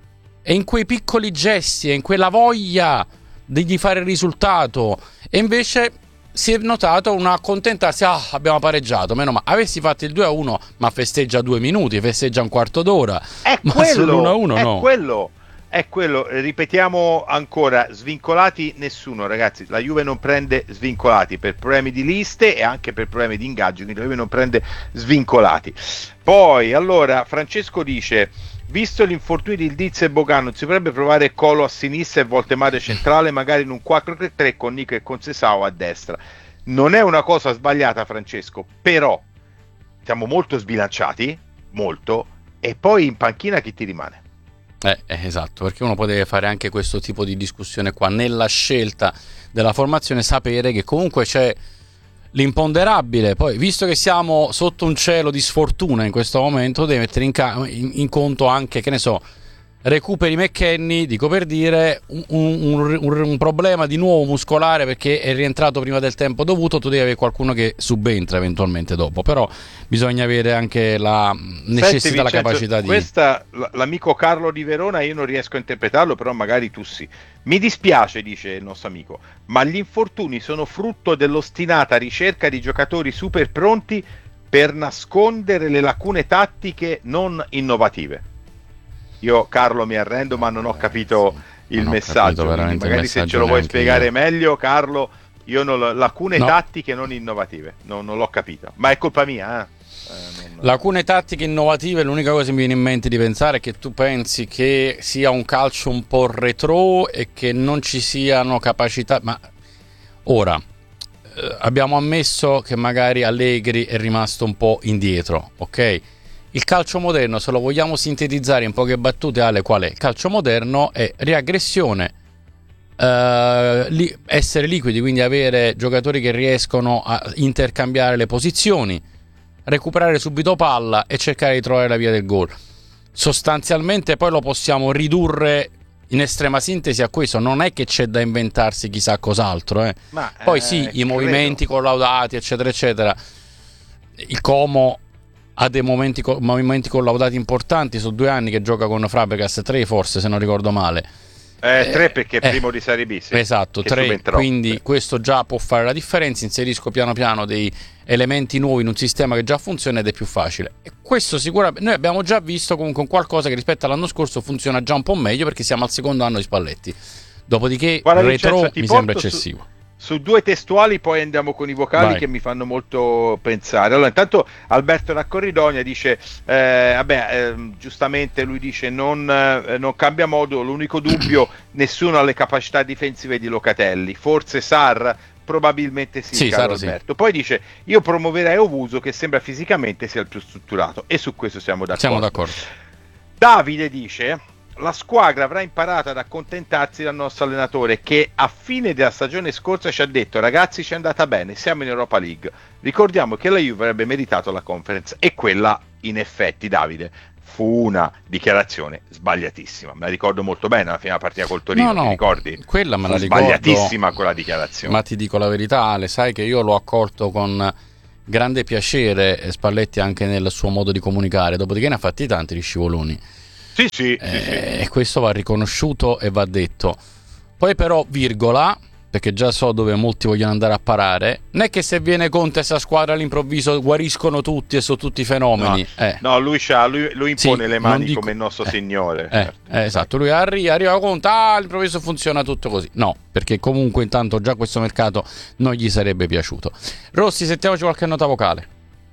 E in quei piccoli gesti, e in quella voglia di, di fare il risultato. E invece si è notato un accontentarsi, ah, abbiamo pareggiato, meno male. Avessi fatto il due a uno, ma festeggia due minuti, festeggia un quarto d'ora. È ma quello, sull'uno a uno è no. quello, è quello, ripetiamo ancora, svincolati nessuno, ragazzi, la Juve non prende svincolati per problemi di liste e anche per problemi di ingaggio, quindi la Juve non prende svincolati. Poi, allora, Francesco dice: visto l'infortunio di Ildiz e Bogan, non si potrebbe provare Colo a sinistra e Voltemade centrale, magari in un quattro tre tre con Nico e Concesao a destra? Non è una cosa sbagliata, Francesco, però siamo molto sbilanciati, molto, e poi in panchina chi ti rimane? Eh, eh, esatto, perché uno può fare anche questo tipo di discussione qua, nella scelta della formazione, sapere che comunque c'è l'imponderabile. Poi, visto che siamo sotto un cielo di sfortuna in questo momento, devi mettere in, ca- in, in conto anche, che ne so, recuperi McKennie, dico per dire, un, un, un, un problema di nuovo muscolare perché è rientrato prima del tempo dovuto, tu devi avere qualcuno che subentra eventualmente dopo, però bisogna avere anche la necessità, Senti, Vincenzo, la capacità di... Questa, l'amico Carlo di Verona, io non riesco a interpretarlo, però magari tu sì. Mi dispiace, dice il nostro amico, ma gli infortuni sono frutto dell'ostinata ricerca di giocatori super pronti per nascondere le lacune tattiche non innovative. Io, Carlo, mi arrendo, ma non ho capito il non messaggio. Capito magari il se ce lo vuoi spiegare io. meglio, Carlo. Io non, lacune no. tattiche non innovative, no, non l'ho capito. Ma è colpa mia, eh? Eh, non... Lacune tattiche innovative, l'unica cosa che mi viene in mente di pensare è che tu pensi che sia un calcio un po' retro e che non ci siano capacità. Ma ora eh, abbiamo ammesso che magari Allegri è rimasto un po' indietro, ok? Il calcio moderno, se lo vogliamo sintetizzare in poche battute, Ale, qual è? Il calcio moderno è riaggressione, eh, li, essere liquidi, quindi avere giocatori che riescono a intercambiare le posizioni, recuperare subito palla e cercare di trovare la via del gol. Sostanzialmente poi lo possiamo ridurre in estrema sintesi a questo, non è che c'è da inventarsi chissà cos'altro. Eh. Ma, poi eh, sì, i movimenti credo. collaudati, eccetera, eccetera. Il Como ha dei momenti, movimenti collaudati importanti, sono due anni che gioca con Fabregas, tre forse se non ricordo male. Eh, tre perché è eh, primo di Serie B, sì, esatto, tre, subentrò. Quindi sì. Questo già può fare la differenza, inserisco piano piano dei elementi nuovi in un sistema che già funziona ed è più facile. E questo sicuramente, noi abbiamo già visto comunque qualcosa che rispetto all'anno scorso funziona già un po' meglio perché siamo al secondo anno di Spalletti. Dopodiché Guarda, retro Vincenzo, mi sembra eccessivo. Su, su due testuali, poi andiamo con i vocali. Vai. Che mi fanno molto pensare. Allora, intanto Alberto da Corridonia dice eh, vabbè, eh, giustamente lui dice non, eh, non cambia modo, l'unico dubbio nessuno ha le capacità difensive di Locatelli, forse Sarr, probabilmente sì, sì caro Alberto. Sì. Poi dice io promuoverei Owusu che sembra fisicamente sia il più strutturato, e su questo siamo d'accordo. Siamo d'accordo. Davide dice la squadra avrà imparato ad accontentarsi dal nostro allenatore, che a fine della stagione scorsa ci ha detto ragazzi ci è andata bene, siamo in Europa League, ricordiamo che la Juve avrebbe meritato la Conference, e quella in effetti, Davide, fu una dichiarazione sbagliatissima. Me la ricordo molto bene, alla fine della partita col Torino, no, no, ti ricordi? Quella me fu la ricordo, sbagliatissima quella dichiarazione. Ma ti dico la verità, Ale, sai che io l'ho accolto con grande piacere Spalletti anche nel suo modo di comunicare, dopodiché ne ha fatti tanti di scivoloni. Sì, sì, eh, sì, sì. E questo va riconosciuto e va detto. Poi però, virgola, perché già so dove molti vogliono andare a parare, non è che se viene Conte questa squadra all'improvviso guariscono tutti e sono tutti fenomeni. No, eh. no lui, c'ha, lui, lui impone sì, le mani dico, come il nostro eh, Signore. Eh, certo. eh, esatto, lui arriva, arriva Conte, ah, all'improvviso funziona tutto così. No, perché comunque intanto già questo mercato non gli sarebbe piaciuto. Rossi, sentiamoci qualche nota vocale.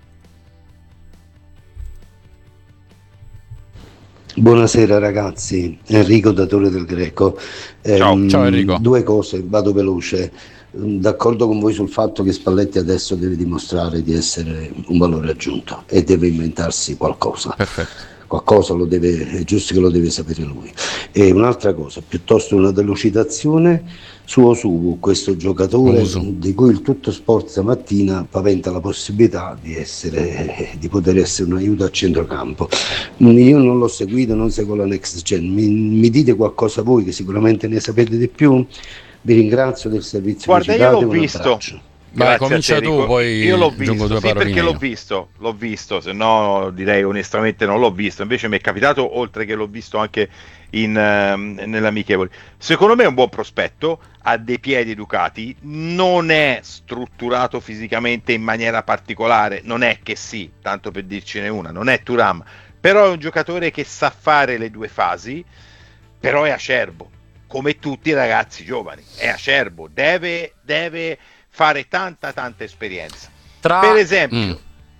Buonasera ragazzi, Enrico da Torre del Greco. Ciao, ehm, ciao Enrico. Due cose, vado veloce. D'accordo con voi sul fatto che Spalletti adesso deve dimostrare di essere un valore aggiunto e deve inventarsi qualcosa. Perfetto. Qualcosa lo deve, è giusto che lo deve sapere lui. E un'altra cosa, piuttosto una delucidazione su Owusu, questo giocatore Uso. di cui il Tutto Sport stamattina paventa la possibilità di essere, di poter essere un aiuto a centrocampo. Io non l'ho seguito, non seguo la Next Gen, mi, mi dite qualcosa voi che sicuramente ne sapete di più? Vi ringrazio del servizio. Guarda, che io l'ho visto. Vai, comincia tu, poi io l'ho visto, due sì, perché l'ho visto, l'ho visto, se no direi onestamente non l'ho visto, invece mi è capitato, oltre che l'ho visto anche in, uh, nell'amichevole. Secondo me è un buon prospetto, ha dei piedi educati, non è strutturato fisicamente in maniera particolare, non è che sì, tanto per dircene una, non è Thuram, però è un giocatore che sa fare le due fasi, però è acerbo, come tutti i ragazzi giovani, è acerbo, deve... deve fare tanta tanta esperienza. Tra... Per esempio, mm.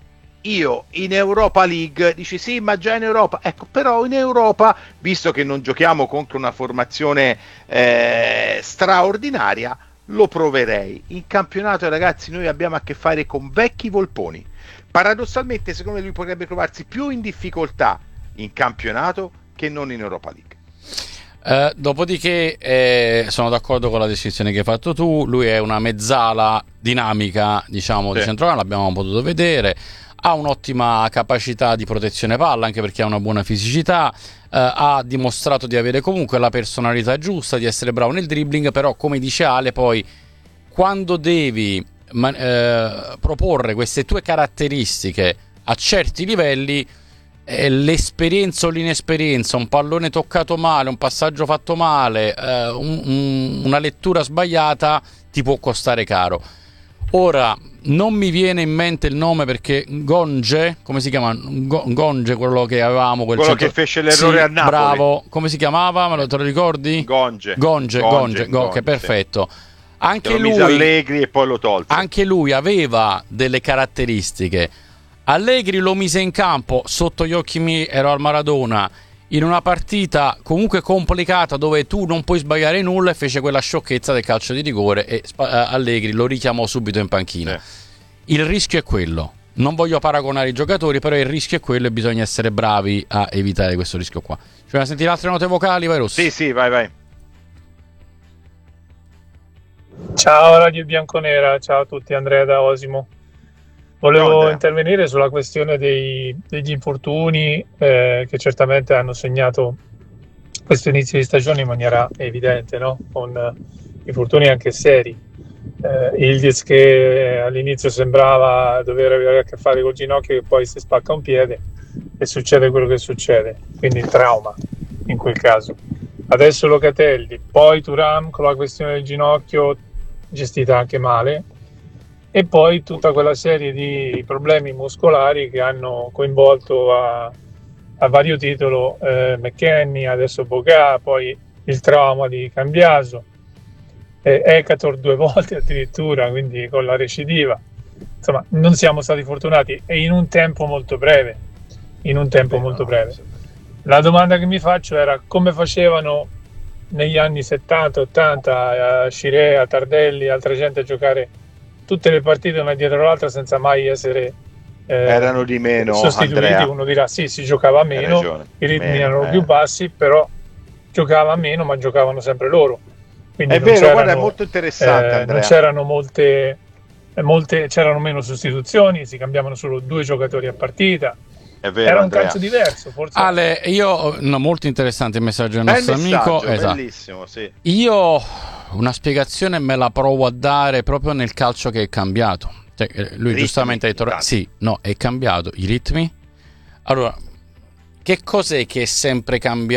io in Europa League dici sì, ma già in Europa, ecco, però in Europa, visto che non giochiamo contro una formazione eh, straordinaria, lo proverei. In campionato, ragazzi, noi abbiamo a che fare con vecchi volponi. Paradossalmente, secondo me lui potrebbe trovarsi più in difficoltà in campionato che non in Europa League. Uh, dopodiché eh, sono d'accordo con la descrizione che hai fatto tu. Lui è una mezzala dinamica, diciamo, sì. di centrocampo, l'abbiamo potuto vedere. Ha un'ottima capacità di protezione palla, anche perché ha una buona fisicità. Uh, ha dimostrato di avere comunque la personalità giusta, di essere bravo nel dribbling. Però, come dice Ale, poi quando devi man- eh, proporre queste tue caratteristiche a certi livelli, l'esperienza o l'inesperienza, un pallone toccato male, un passaggio fatto male, eh, un, un, una lettura sbagliata ti può costare caro. Ora non mi viene in mente il nome, perché Gonge, come si chiama? Gonge, quello che avevamo, quel quello centro... che fece l'errore sì, a Napoli. Bravo, come si chiamava? Me lo, te lo ricordi? Gonge. Gonge, Gonge, Gonge, Gonge, Gonge perfetto. Sì. Anche lui, Allegri e poi lo tolse. Anche lui aveva delle caratteristiche. Allegri lo mise in campo, sotto gli occhi miei ero al Maradona, in una partita comunque complicata dove tu non puoi sbagliare nulla, e fece quella sciocchezza del calcio di rigore e Allegri lo richiamò subito in panchina. Sì. Il rischio è quello. Non voglio paragonare i giocatori, però il rischio è quello e bisogna essere bravi a evitare questo rischio qua. Ci vogliamo sentire altre note vocali, vai Rossi? Sì, sì, vai, vai. Ciao Radio Bianconera, ciao a tutti, Andrea da Osimo. Volevo no, intervenire sulla questione dei, degli infortuni eh, che certamente hanno segnato questo inizio di stagione in maniera evidente, no? Con eh, infortuni anche seri. Eh, Ildiz che all'inizio sembrava dover avere a che fare col ginocchio, che poi si spacca un piede e succede quello che succede, quindi trauma in quel caso. Adesso Locatelli, poi Thuram con la questione del ginocchio gestita anche male, e poi tutta quella serie di problemi muscolari che hanno coinvolto a, a vario titolo eh, McKennie, adesso Boga, poi il trauma di Cambiaso. eh, Ekator due volte addirittura, quindi con la recidiva. Insomma, non siamo stati fortunati e in un tempo molto breve. In un tempo molto breve. La domanda che mi faccio era come facevano negli anni settanta ottanta a Scirè, a Tardelli, altra gente a giocare tutte le partite una dietro l'altra senza mai essere eh, erano di meno, sostituiti. Andrea. Uno dirà sì, si giocava meno, i ritmi meno, erano eh. più bassi, però giocava meno, ma giocavano sempre loro. Quindi è vero, guarda, è molto interessante, eh, Andrea. non c'erano molte, molte, c'erano meno sostituzioni, si cambiavano solo due giocatori a partita. È vero, era un Andrea. calcio diverso, forse. Ale, io no, molto interessante il messaggio del Bel nostro messaggio, amico. Esatto. Bellissimo, sì. Io una spiegazione me la provo a dare proprio nel calcio che è cambiato. Cioè, lui Ritmi, giustamente ha detto tanti. sì, no, è cambiato i ritmi. Allora, che cos'è che è sempre cambiato?